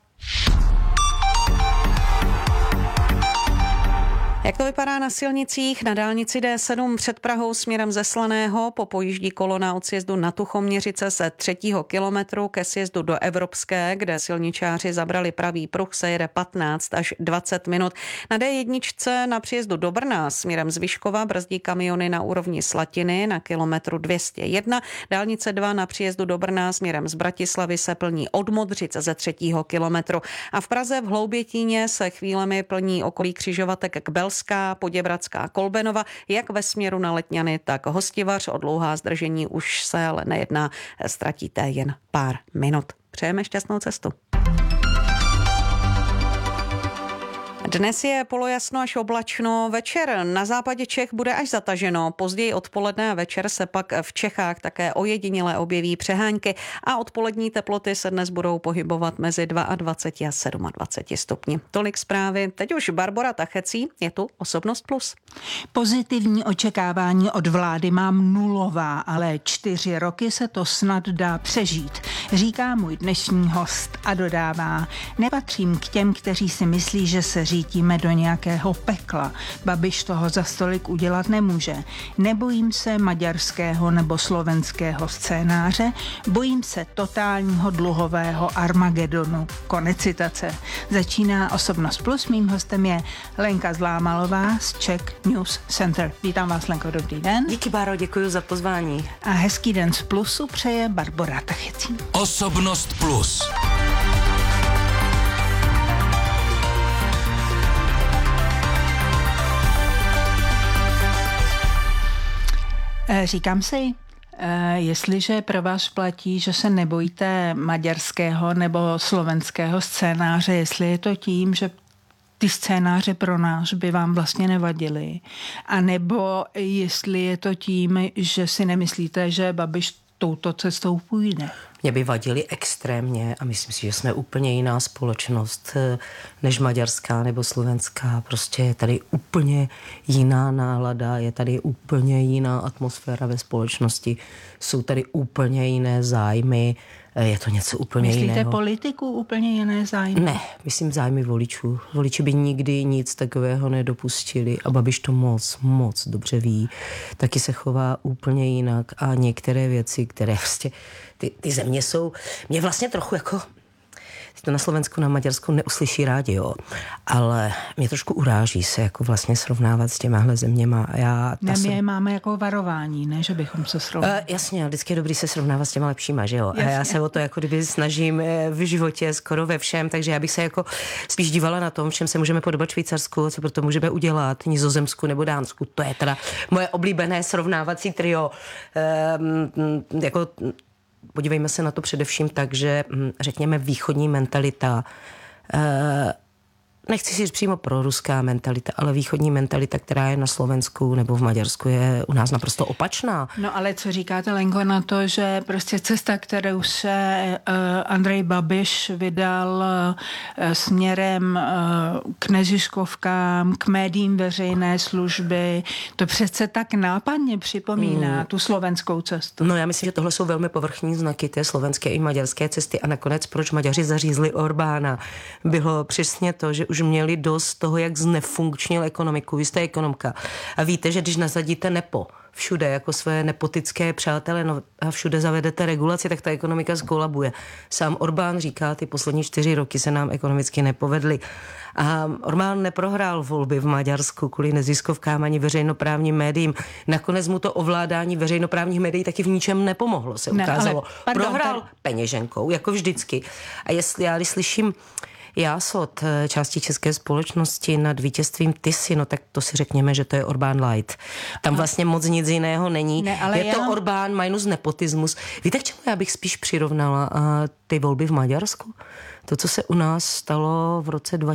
Jak to vypadá na silnicích? Na dálnici D sedm před Prahou směrem ze Slaného popojíždí kolona od sjezdu na Tuchoměřice ze třetího kilometru ke sjezdu do Evropské, kde silničáři zabrali pravý pruh, se jede patnáct až dvacet minut. Na D jedna na příjezdu do Brna směrem z Vyškova brzdí kamiony na úrovni Slatiny na kilometru dvě stě jedna. Dálnice dva na příjezdu do Brna směrem z Bratislavy se plní od Modřic ze třetího kilometru. A v Praze v Hloubětíně se chvílemi plní okolí křižovatek k Belská, Poděbradská, Kolbenova, jak ve směru na Letňany, tak Hostivař. O dlouhá zdržení už se ale nejedná, ztratíte jen pár minut. Přejeme šťastnou cestu. Dnes je polojasno až oblačno, večer na západě Čech bude až zataženo, později odpoledne a večer se pak v Čechách také ojediněle objeví přehánky a odpolední teploty se dnes budou pohybovat mezi dvacet dva a dvacet sedm stupni. Tolik zprávy, teď už Barbora Tachecí, je tu Osobnost plus. Pozitivní očekávání od vlády mám nulová, ale čtyři roky se to snad dá přežít, říká můj dnešní host a dodává, nepatřím k těm, kteří si myslí, že se řítíme do nějakého pekla. Babiš toho za stolik udělat nemůže. Nebojím se maďarského nebo slovenského scénáře, bojím se totálního dluhového Armagedonu. Konec citace. Začíná Osobnost plus, mým hostem je Lenka Zlámalová z Czech News Center. Vítám vás, Lenko, dobrý den. Díky, Báro, děkuji za pozvání. A hezký den z Plusu přeje Barbora Tachecí. Osobnost plus. Říkám si, jestliže pro vás platí, že se nebojíte maďarského nebo slovenského scénáře, jestli je to tím, že ty scénáře pro nás by vám vlastně nevadily, anebo jestli je to tím, že si nemyslíte, že Babiš touto cestou půjde. Mě by vadili extrémně a myslím si, že jsme úplně jiná společnost než maďarská nebo slovenská. Prostě je tady úplně jiná nálada, je tady úplně jiná atmosféra ve společnosti, jsou tady úplně jiné zájmy, je to něco úplně Myslíte jiného. Myslíte politiku úplně jiné zájmy? Ne, myslím zájmy voličů. Voliči by nikdy nic takového nedopustili a Babiš to moc, moc dobře ví. Taky se chová úplně jinak a některé věci, které vlastně ty, ty země jsou, mě vlastně trochu jako to na Slovensku, na Maďarsku neuslyší rádi, jo. Ale mě trošku uráží se jako vlastně srovnávat s těmahle zeměma. Já, ne, my jsem... je máme jako varování, ne, že bychom se srovnali. Uh, jasně, vždycky je dobrý se srovnávat s těma lepšíma, že jo. Jasně. A já se o to jako kdyby snažím v životě skoro ve všem, takže já bych se jako spíš dívala na tom, v čem se můžeme podobat Švýcarsku, co proto můžeme udělat, Nizozemsku nebo Dánsku. To je teda moje oblíbené srovnávací trio. Um, jako podívejme se na to především tak, že řekněme východní mentalita nechci si říct přímo proruská mentalita, ale východní mentalita, která je na Slovensku nebo v Maďarsku, je u nás naprosto opačná. No ale co říkáte, Lenko, na to, že prostě cesta, kterou se uh, Andrej Babiš vydal uh, směrem uh, k neziskovkám, k médiím veřejné služby, to přece tak nápadně připomíná hmm. tu slovenskou cestu. No já myslím, že tohle jsou velmi povrchní znaky té slovenské i maďarské cesty a nakonec proč Maďaři zařízli Orbána. Bylo přesně to, že už měli dost toho, jak znefunkčnil ekonomiku. Vy jste ekonomka a víte, že když nasadíte nepo všude jako své nepotické přátele no, a všude zavedete regulaci, tak ta ekonomika skolabuje. Sám Orbán říká, ty poslední čtyři roky se nám ekonomicky nepovedly. A Orbán neprohrál volby v Maďarsku kvůli neziskovkám ani veřejnoprávním médiím. Nakonec mu to ovládání veřejnoprávních médií taky v ničem nepomohlo, se ne, ukázalo. Ale, pardon, Prohrál tady... peněženkou, jako vždycky. A jestli já, když slyším jásot části české společnosti nad vítězstvím Tisy, no tak to si řekněme, že to je Orbán light. Tam vlastně moc nic jiného není. Ne, ale je já... to Orbán minus nepotismus. Víte, k čemu já bych spíš přirovnala uh, ty volby v Maďarsku? To, co se u nás stalo v roce dva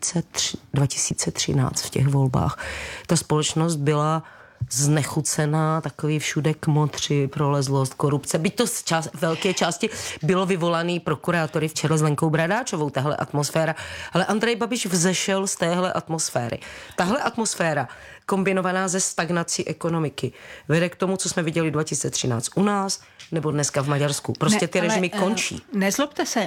tisíce třináct v těch volbách. Ta společnost byla znechucená, takový všude kmotři, prolezlost, korupce. Byť to z čas, velké části bylo vyvolaný prokurátory v čele s Lenkou Bradáčovou, tahle atmosféra. Ale Andrej Babiš vzešel z téhle atmosféry. Tahle atmosféra, kombinovaná ze stagnací ekonomiky, vede k tomu, co jsme viděli dva tisíce třináct u nás, nebo dneska v Maďarsku. Prostě ty ne, režimy ale, končí. Nezlobte se,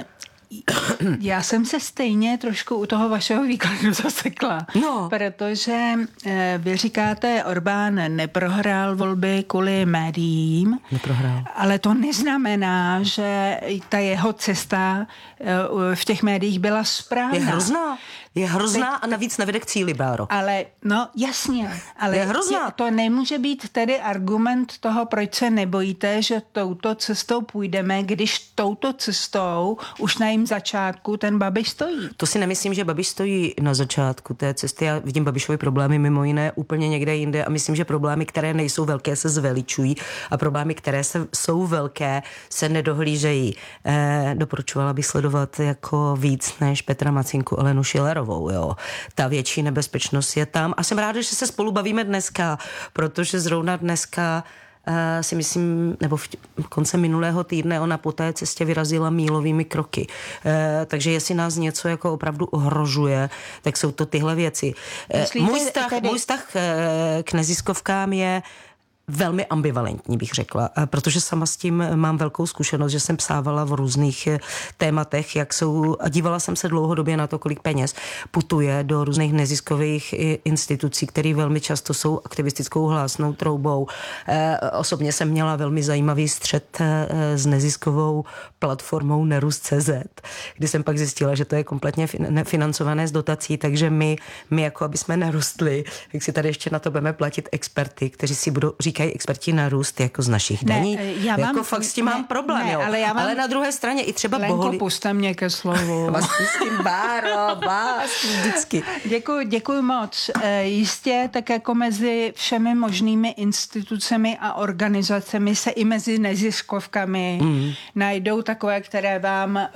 já jsem se stejně trošku u toho vašeho výkladu zasekla, no. protože e, vy říkáte, Orbán neprohrál volby kvůli médiím, neprohrál. Ale to neznamená, že ta jeho cesta e, v těch médiích byla správná. Je hrozná. Je hrozná a navíc nevede k cíli, Báro. Ale, no jasně, ale je hrozná. To nemůže být tedy argument toho, proč se nebojíte, že touto cestou půjdeme, když touto cestou už na jejím začátku ten Babiš stojí. To si nemyslím, že Babiš stojí na začátku té cesty. Já vidím Babišovi problémy mimo jiné úplně někde jinde a myslím, že problémy, které nejsou velké, se zveličují a problémy, které se, jsou velké, se nedohlížejí. Eh, doporučovala bych sledovat jako víc než Petra Macinku, Alenu Schillerovou. Jo. Ta větší nebezpečnost je tam a jsem ráda, že se spolu bavíme dneska, protože zrovna dneska uh, si myslím, nebo v konce minulého týdne ona po té cestě vyrazila mílovými kroky. Uh, takže jestli nás něco jako opravdu ohrožuje, tak jsou to tyhle věci. Uh, můj vztah, tedy... můj vztah uh, k neziskovkám je velmi ambivalentní, bych řekla, protože sama s tím mám velkou zkušenost, že jsem psávala v různých tématech, jak jsou, a dívala jsem se dlouhodobě na to, kolik peněz putuje do různých neziskových institucí, které velmi často jsou aktivistickou hlásnou troubou. Osobně jsem měla velmi zajímavý střet s neziskovou platformou Nerus tečka cé zet, kdy jsem pak zjistila, že to je kompletně financované z dotací, takže my, my jako aby jsme nerostli, tak si tady ještě na to budeme platit experty, kteří si budou říkat experti na růst jako z našich daní. Ne, já jako mám, fakt s tím ne, mám problém, ne, jo. Ale, já mám, ale na druhé straně i třeba Lenko, boholi... puste mě ke slovu. Vás s tím, Báro, vás vždycky. Děkuji, děkuji moc. E, jistě tak jako mezi všemi možnými institucemi a organizacemi se i mezi neziskovkami mm. najdou takové, které vám um,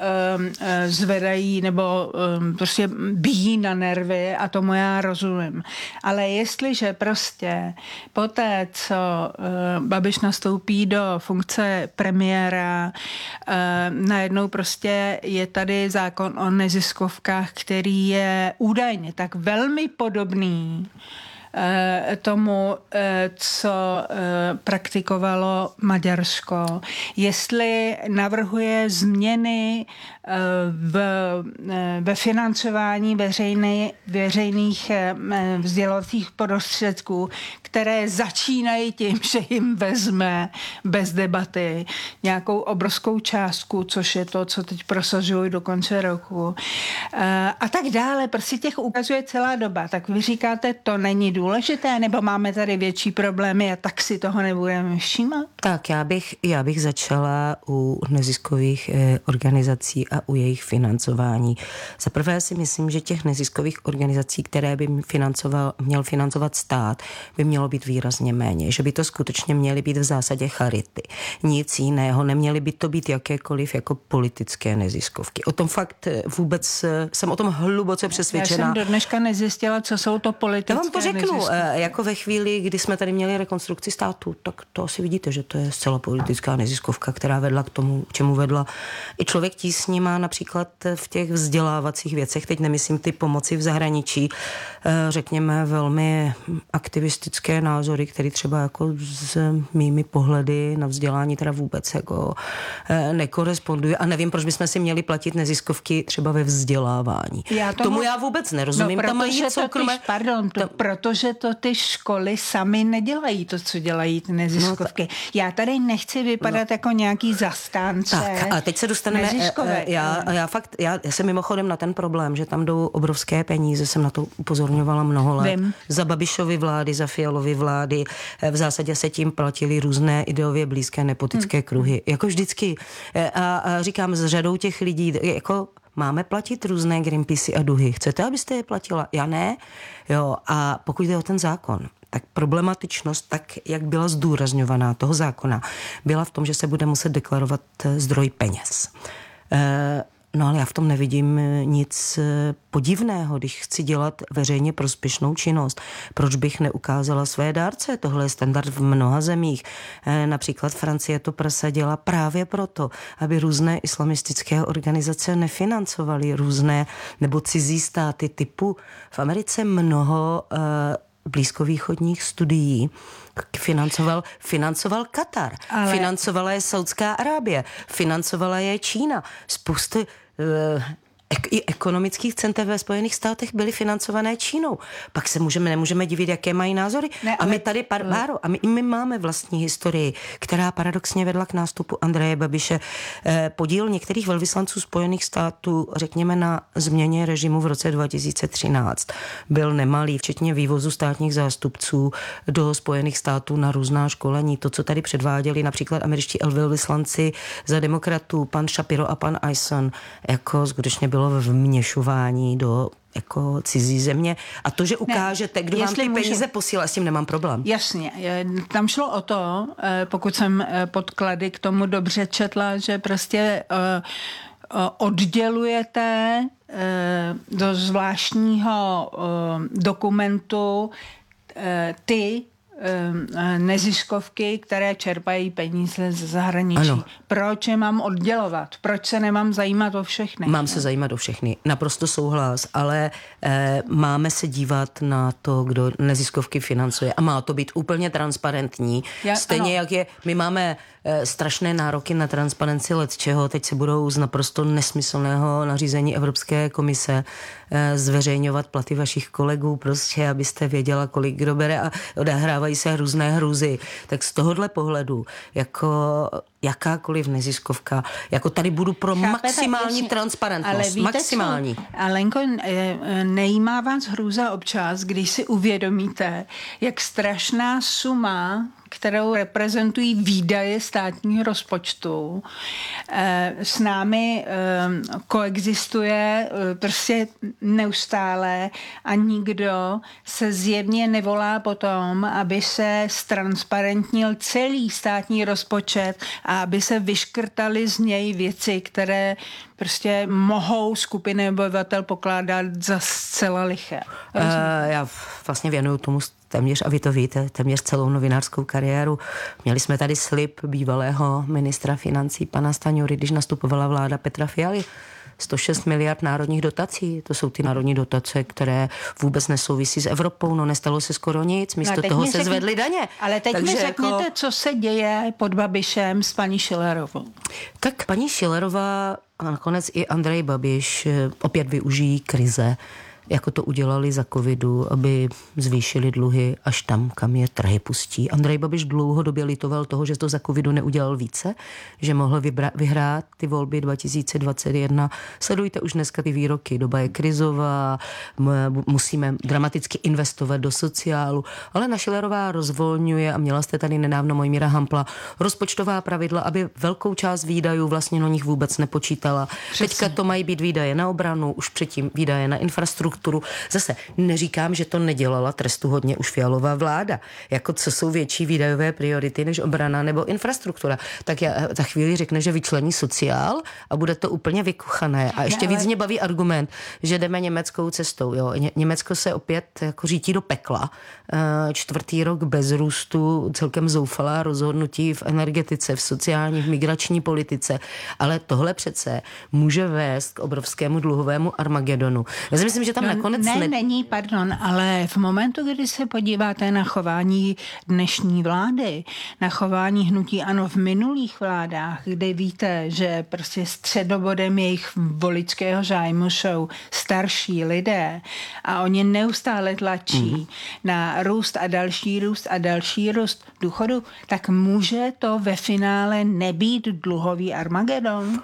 zvedají nebo um, prostě bíjí na nervy a tomu já rozumím. Ale jestliže prostě poté, co uh, Babiš nastoupí do funkce premiéra, uh, najednou prostě je tady zákon o neziskovkách, který je údajně tak velmi podobný tomu, co praktikovalo Maďarsko. Jestli navrhuje změny v, ve financování veřejný, veřejných vzdělovacích prostředků, které začínají tím, že jim vezme bez debaty nějakou obrovskou částku, což je to, co teď prosazují do konce roku. A tak dále. Prostě těch ukazuje celá doba. Tak vy říkáte, to není důležité. důležité, nebo máme tady větší problémy a tak si toho nebudeme všímat? Tak já bych, já bych začala u neziskových eh, organizací a u jejich financování. Za prvé si myslím, že těch neziskových organizací, které by financoval, měl financovat stát, by mělo být výrazně méně. Že by to skutečně měly být v zásadě charity. Nic jiného. Neměly by to být jakékoliv jako politické neziskovky. O tom fakt vůbec, jsem o tom hluboce přesvědčená. Já jsem do dneška nezjistila, co jsou to politické Já vám to řeknu. neziskovky. Jako ve chvíli, kdy jsme tady měli rekonstrukci státu, tak to asi vidíte, že to je zcela politická neziskovka, která vedla k tomu, k čemu vedla. I Člověk tísni má například v těch vzdělávacích věcech, teď nemyslím ty pomoci v zahraničí, řekněme velmi aktivistické názory, které třeba jako s mými pohledy na vzdělání teda vůbec jako nekorespondují. A nevím, proč bychom si měli platit neziskovky třeba ve vzdělávání. Já tomu, tomu já vůbec nerozumím. No, tam mají soukromé... Ty, pardon, to, protože to ty školy sami nedělají to, co dělají ty neziskovky. No, ta... Já tady nechci vypadat no. jako nějaký zastánce. Tak a teď se dostaneme, neziskové. já, já fakt, já, já jsem mimochodem na ten problém, že tam jdou obrovské peníze, jsem na to upozorňovala mnoho let. Vím. Za Babišovy vlády, za Fialovy vlády, v zásadě se tím platili různé ideově blízké nepotické hmm. kruhy. Jako vždycky. A, a říkám, s řadou těch lidí, jako máme platit různé Greenpeace a duhy. Chcete, abyste je platila? Já ne. Jo, a pokud jde o ten zákon, tak problematičnost, tak jak byla zdůrazňovaná toho zákona, byla v tom, že se bude muset deklarovat zdroj peněz. E, no ale já v tom nevidím nic podivného, když chci dělat veřejně prospěšnou činnost. Proč bych neukázala své dárce? Tohle je standard v mnoha zemích. E, například Francie to prosadila právě proto, aby různé islamistické organizace nefinancovaly různé nebo cizí státy typu v Americe mnoho e, blízkovýchodních studií financoval, financoval Katar, ale... financovala je Saudská Arábie, financovala je Čína. Spoustu uh, i ekonomických center ve Spojených státech byly financované Čínou. Pak se můžeme, nemůžeme divit, jaké mají názory. Ne, a my tady, par, Báro, a my, my máme vlastní historii, která paradoxně vedla k nástupu Andreje Babiše. Eh, podíl některých velvyslanců Spojených států, řekněme, na změně režimu v roce dva tisíce třináct byl nemalý, včetně vývozu státních zástupců do Spojených států na různá školení. To, co tady předváděli například američtí velvyslanci za demokratů, pan Shapiro a pan Eisen, jako skutečně bylo vměšování do jako cizí země. A to, že ukážete, kdo vám ty peníze posílá, s tím nemám problém. Jasně. Tam šlo o to, pokud jsem podklady k tomu dobře četla, že prostě oddělujete do zvláštního dokumentu ty neziskovky, které čerpají peníze z zahraničí. Ano. Proč je mám oddělovat? Proč se nemám zajímat o všechny? Mám se zajímat o všechny. Naprosto souhlas, ale eh, máme se dívat na to, kdo neziskovky financuje a má to být úplně transparentní. Já, Stejně ano. jak je, my máme eh, strašné nároky na transparenci let čeho, teď se budou z naprosto nesmyslného nařízení Evropské komise eh, zveřejňovat platy vašich kolegů, prostě, abyste věděla, kolik kdo bere a odehrávají se různé hrůzy. Tak z tohohle pohledu, jako jakákoliv neziskovka, jako tady budu pro Chápete, maximální jasně, transparentnost. Ale víte maximální. Co? A Lenko, nejímá vás hrůza občas, když si uvědomíte, jak strašná suma, kterou reprezentují výdaje státního rozpočtu, s námi koexistuje prostě neustále a nikdo se zjevně nevolá potom, aby se ztransparentnil celý státní rozpočet a aby se vyškrtaly z něj věci, které prostě mohou skupiny obyvatel pokládat za zcela liché. Uh, já vlastně věnuju tomu téměř, a vy to víte, téměř celou novinářskou kariéru. Měli jsme tady slib bývalého ministra financí pana Staňury, když nastupovala vláda Petra Fialy. sto šest miliard národních dotací. To jsou ty národní dotace, které vůbec nesouvisí s Evropou. No nestalo se skoro nic. Místo no toho se řekni, zvedly daně. Ale teď Takže mi řekněte, jako... co se děje pod Babišem s paní Schillerovou. Tak paní Schillerová a nakonec i Andrej Babiš opět využijí krize jako to udělali za covidu, aby zvýšili dluhy až tam, kam je trhy pustí. Andrej Babiš dlouhodobě litoval toho, že to za covidu neudělal více, že mohl vybra- vyhrát ty volby dva tisíce dvacet jedna. Sledujte už dneska ty výroky, doba je krizová, m- musíme dramaticky investovat do sociálu, ale na Schillerová rozvolňuje, a měla jste tady nedávno Mojmíra Hampla, rozpočtová pravidla, aby velkou část výdajů vlastně na nich vůbec nepočítala. Přesně. Teďka to mají být výdaje na obranu, už předtím výdaje na infrastrukturu. Zase neříkám, že to nedělala trestuhodně už Fialová vláda. Jako co jsou větší výdajové priority než obrana nebo infrastruktura. Tak já za chvíli řekne, že vyčlení sociál a bude to úplně vykuchané. A ještě ne, ale... víc mě baví argument, že jdeme německou cestou. Jo. Ně- Německo se opět jako řítí do pekla. Čtvrtý rok bez růstu, celkem zoufalá rozhodnutí v energetice, v sociální, v migrační politice. Ale tohle přece může vést k obrovskému dluhovému Armagedonu. Já si myslím, že tam no, nakonec... Ne, ne... není, pardon, ale v momentu, kdy se podíváte na chování dnešní vlády, na chování hnutí ANO v minulých vládách, kde víte, že prostě středobodem jejich voličského zájmu jsou starší lidé a oni neustále tlačí mm. na růst a další růst a další růst důchodu, tak může to ve finále nebýt dluhový Armagedon?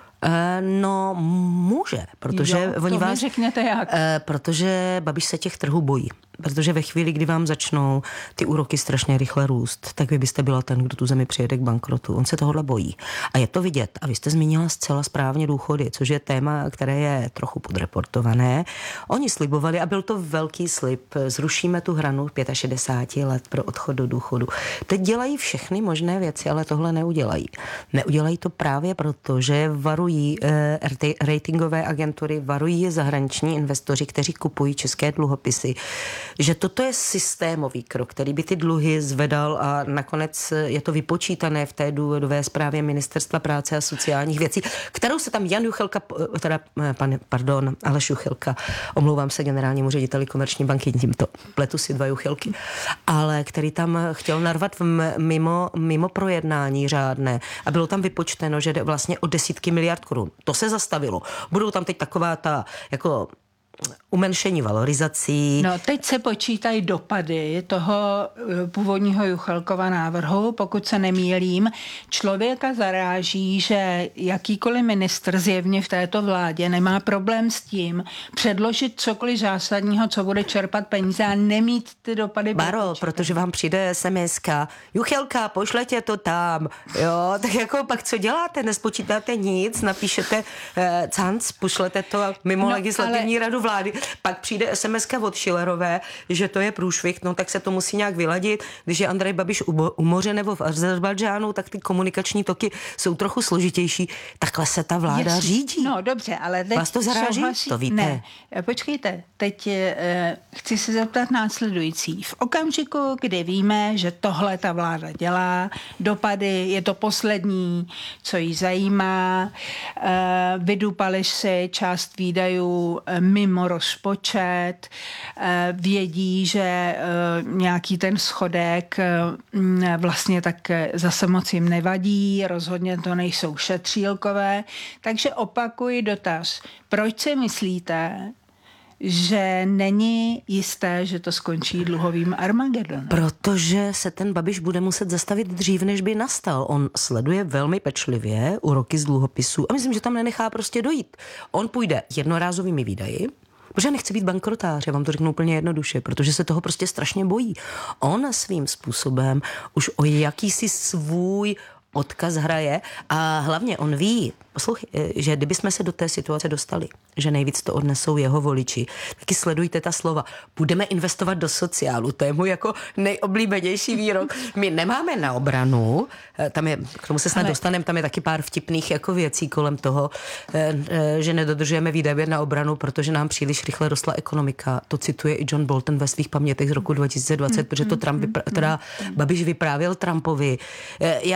No, může, protože jo, oni vás... řekněte jak. Protože Babiš se těch trhů bojí. Protože ve chvíli, kdy vám začnou ty úroky strašně rychle růst, tak vy byste byla ten, kdo tu zemi přijede k bankrotu. On se tohohle bojí. A je to vidět. A vy jste zmínila zcela správně důchody, což je téma, které je trochu podreportované. Oni slibovali, a byl to velký slib, zrušíme tu hranu šedesáti pěti let pro odchod do důchodu. Teď dělají všechny možné věci, ale tohle neudělají. Neudělají to právě proto, že varují eh, ratingové agentury, varují zahraniční investoři, kteří kupují české dluhopisy, že toto je systémový krok, který by ty dluhy zvedal, a nakonec je to vypočítané v té důvodové zprávě Ministerstva práce a sociálních věcí, kterou se tam Jan Juchelka, teda, pan, pardon, Aleš Juchelka, omlouvám se generálnímu řediteli Komerční banky, tímto pletu si dva Juchelky, ale který tam chtěl narvat mimo, mimo projednání řádné, a bylo tam vypočteno, že jde vlastně o desítky miliard korun. To se zastavilo. Budou tam teď taková ta, jako umenšení valorizací. No, teď se počítají dopady toho původního Juchelkova návrhu, pokud se nemýlím. Člověka zaráží, že jakýkoliv ministr zjevně v této vládě nemá problém s tím předložit cokoliv zásadního, co bude čerpat peníze a nemít ty dopady. Baro, počítat. Protože vám přijde es em eska. Juchelka, pošlete to tam. Jo, tak jako pak co děláte? Nespočítáte nic, napíšete eh, canc, pošlete to mimo no, legislativní ale... radu vlády. Pak přijde es em eska od Schillerové, že to je průšvih, no tak se to musí nějak vyladit. Když je Andrej Babiš u, u moře nebo v Azerbajdžánu, tak ty komunikační toky jsou trochu složitější. Takhle se ta vláda Jestli, řídí. No dobře, ale teď vás to zaráží? Souhlasí? To víte. Ne, počkejte, teď eh, chci se zeptat následující. V okamžiku, kdy víme, že tohle ta vláda dělá, dopady, je to poslední, co jí zajímá, eh, vydupali si část výdajů eh, mimo rozpočet, vědí, že nějaký ten schodek vlastně tak zase moc jim nevadí, rozhodně to nejsou šetřílkové. Takže opakuji dotaz. Proč si myslíte, že není jisté, že to skončí dluhovým Armagedonem? Protože se ten Babiš bude muset zastavit dřív, než by nastal. On sleduje velmi pečlivě úroky z dluhopisů a myslím, že tam nenechá prostě dojít. On půjde jednorázovými výdaji, protože nechce být bankrotář, já vám to řeknu úplně jednoduše, protože se toho prostě strašně bojí. On svým způsobem už o jakýsi svůj odkaz hraje a hlavně on ví, poslouchej, že kdybychom se do té situace dostali, že nejvíc to odnesou jeho voliči, taky sledujte ta slova. Budeme investovat do sociálu, to je můj jako nejoblíbenější výrok. My nemáme na obranu, tam je, k tomu se snad Ale... dostaneme, tam je taky pár vtipných jako věcí kolem toho, že nedodržujeme výdaje na obranu, protože nám příliš rychle rostla ekonomika. To cituje i John Bolton ve svých pamětech z roku dva tisíce dvacet, mm, protože to Trump, vypra- teda Babiš vyprávěl Trumpovi. Já si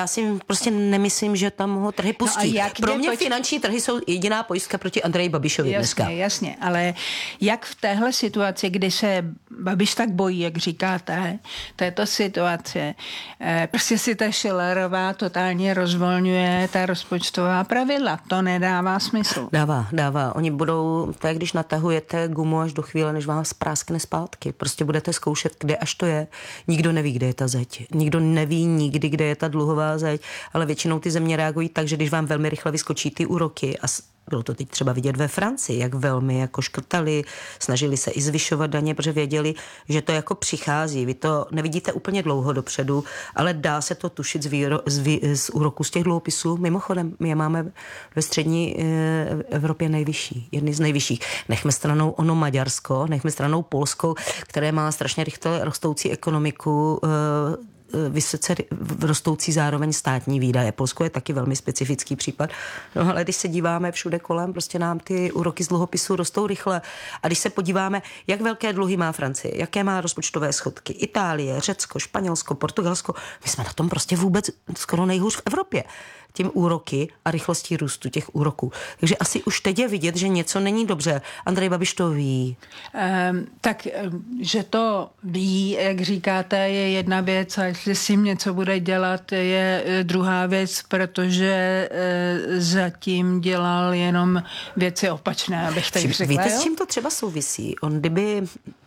prostě nemyslím, že tam ho trhy pustí. No Pro mě poč... finanční trhy jsou jediná pojistka proti Andreji Babišovi jasně, dneska. Jasně, ale jak v téhle situaci, kdy se Babiš tak bojí, jak říkáte, této situace, prostě si ta Schillerová totálně rozvolňuje ta rozpočtová pravidla. To nedává smysl. Dává, dává. Oni budou, to je, když natahujete gumu až do chvíle, než vás práskne zpátky. Prostě budete zkoušet, kde až to je. Nikdo neví, kde je ta zeď. Nikdo neví nikdy, kde je ta dluhová zeď, ale většinou ty země reagují tak, že když vám velmi rychle vyskočí ty úroky a bylo to teď třeba vidět ve Francii, jak velmi jako škrtali, snažili se i zvyšovat daně, protože věděli, že to jako přichází. Vy to nevidíte úplně dlouho dopředu, ale dá se to tušit z, výro, z, vý, z úroku z těch dluhopisů. Mimochodem, my je máme ve střední e, Evropě nejvyšší, jedny z nejvyšších. Nechme stranou ono Maďarsko, nechme stranou Polsko, které má strašně rychle rostoucí ekonomiku, e, vysoce rostoucí zároveň státní výdaje. Polsko je taky velmi specifický případ. No ale když se díváme všude kolem, prostě nám ty úroky z dluhopisů rostou rychle. A když se podíváme, jak velké dluhy má Francie, jaké má rozpočtové schodky, Itálie, Řecko, Španělsko, Portugalsko, my jsme na tom prostě vůbec skoro nejhůř v Evropě. Tím úroky a rychlostí růstu těch úroků. Takže asi už teď je vidět, že něco není dobře. Andrej Babiš to ví. Um, tak, že to ví, jak říkáte, je jedna věc a jestli s tím něco bude dělat, je druhá věc, protože uh, zatím dělal jenom věci opačné, abych tak řekla. Víte, s čím to třeba souvisí? On kdyby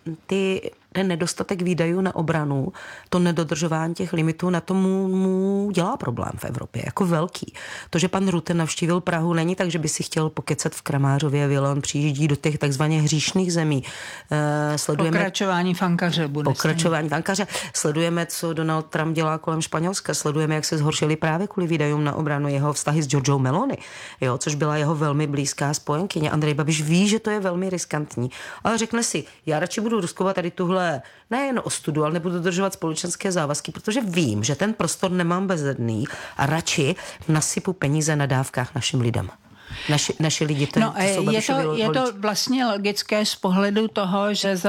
ty ten nedostatek výdajů na obranu, to nedodržování těch limitů, na tomu mu dělá problém v Evropě, jako velký. To, že pan Rutte navštívil Prahu, není tak, že by si chtěl pokecat v Kramářově vile, on přijíždí do těch takzvaně hříšných zemí. E, sledujeme pokračování fankaře bude. Pokračování fankaře. Sledujeme, co Donald Trump dělá kolem Španělska, sledujeme, jak se zhoršili právě kvůli výdajům na obranu jeho vztahy s Giorgiou Meloni, jo, což byla jeho velmi blízká spojenkyně. Andrej Babiš ví, že to je velmi riskantní, ale řekne si, já radši budu riskovat tady tuhle nejen ostudu, ale nebudu dodržovat společenské závazky, protože vím, že ten prostor nemám bezedný a radši nasypu peníze na dávkách našim lidem. Naši, naši lidi, to, no, to jsou je to, je to vlastně logické z pohledu toho, že za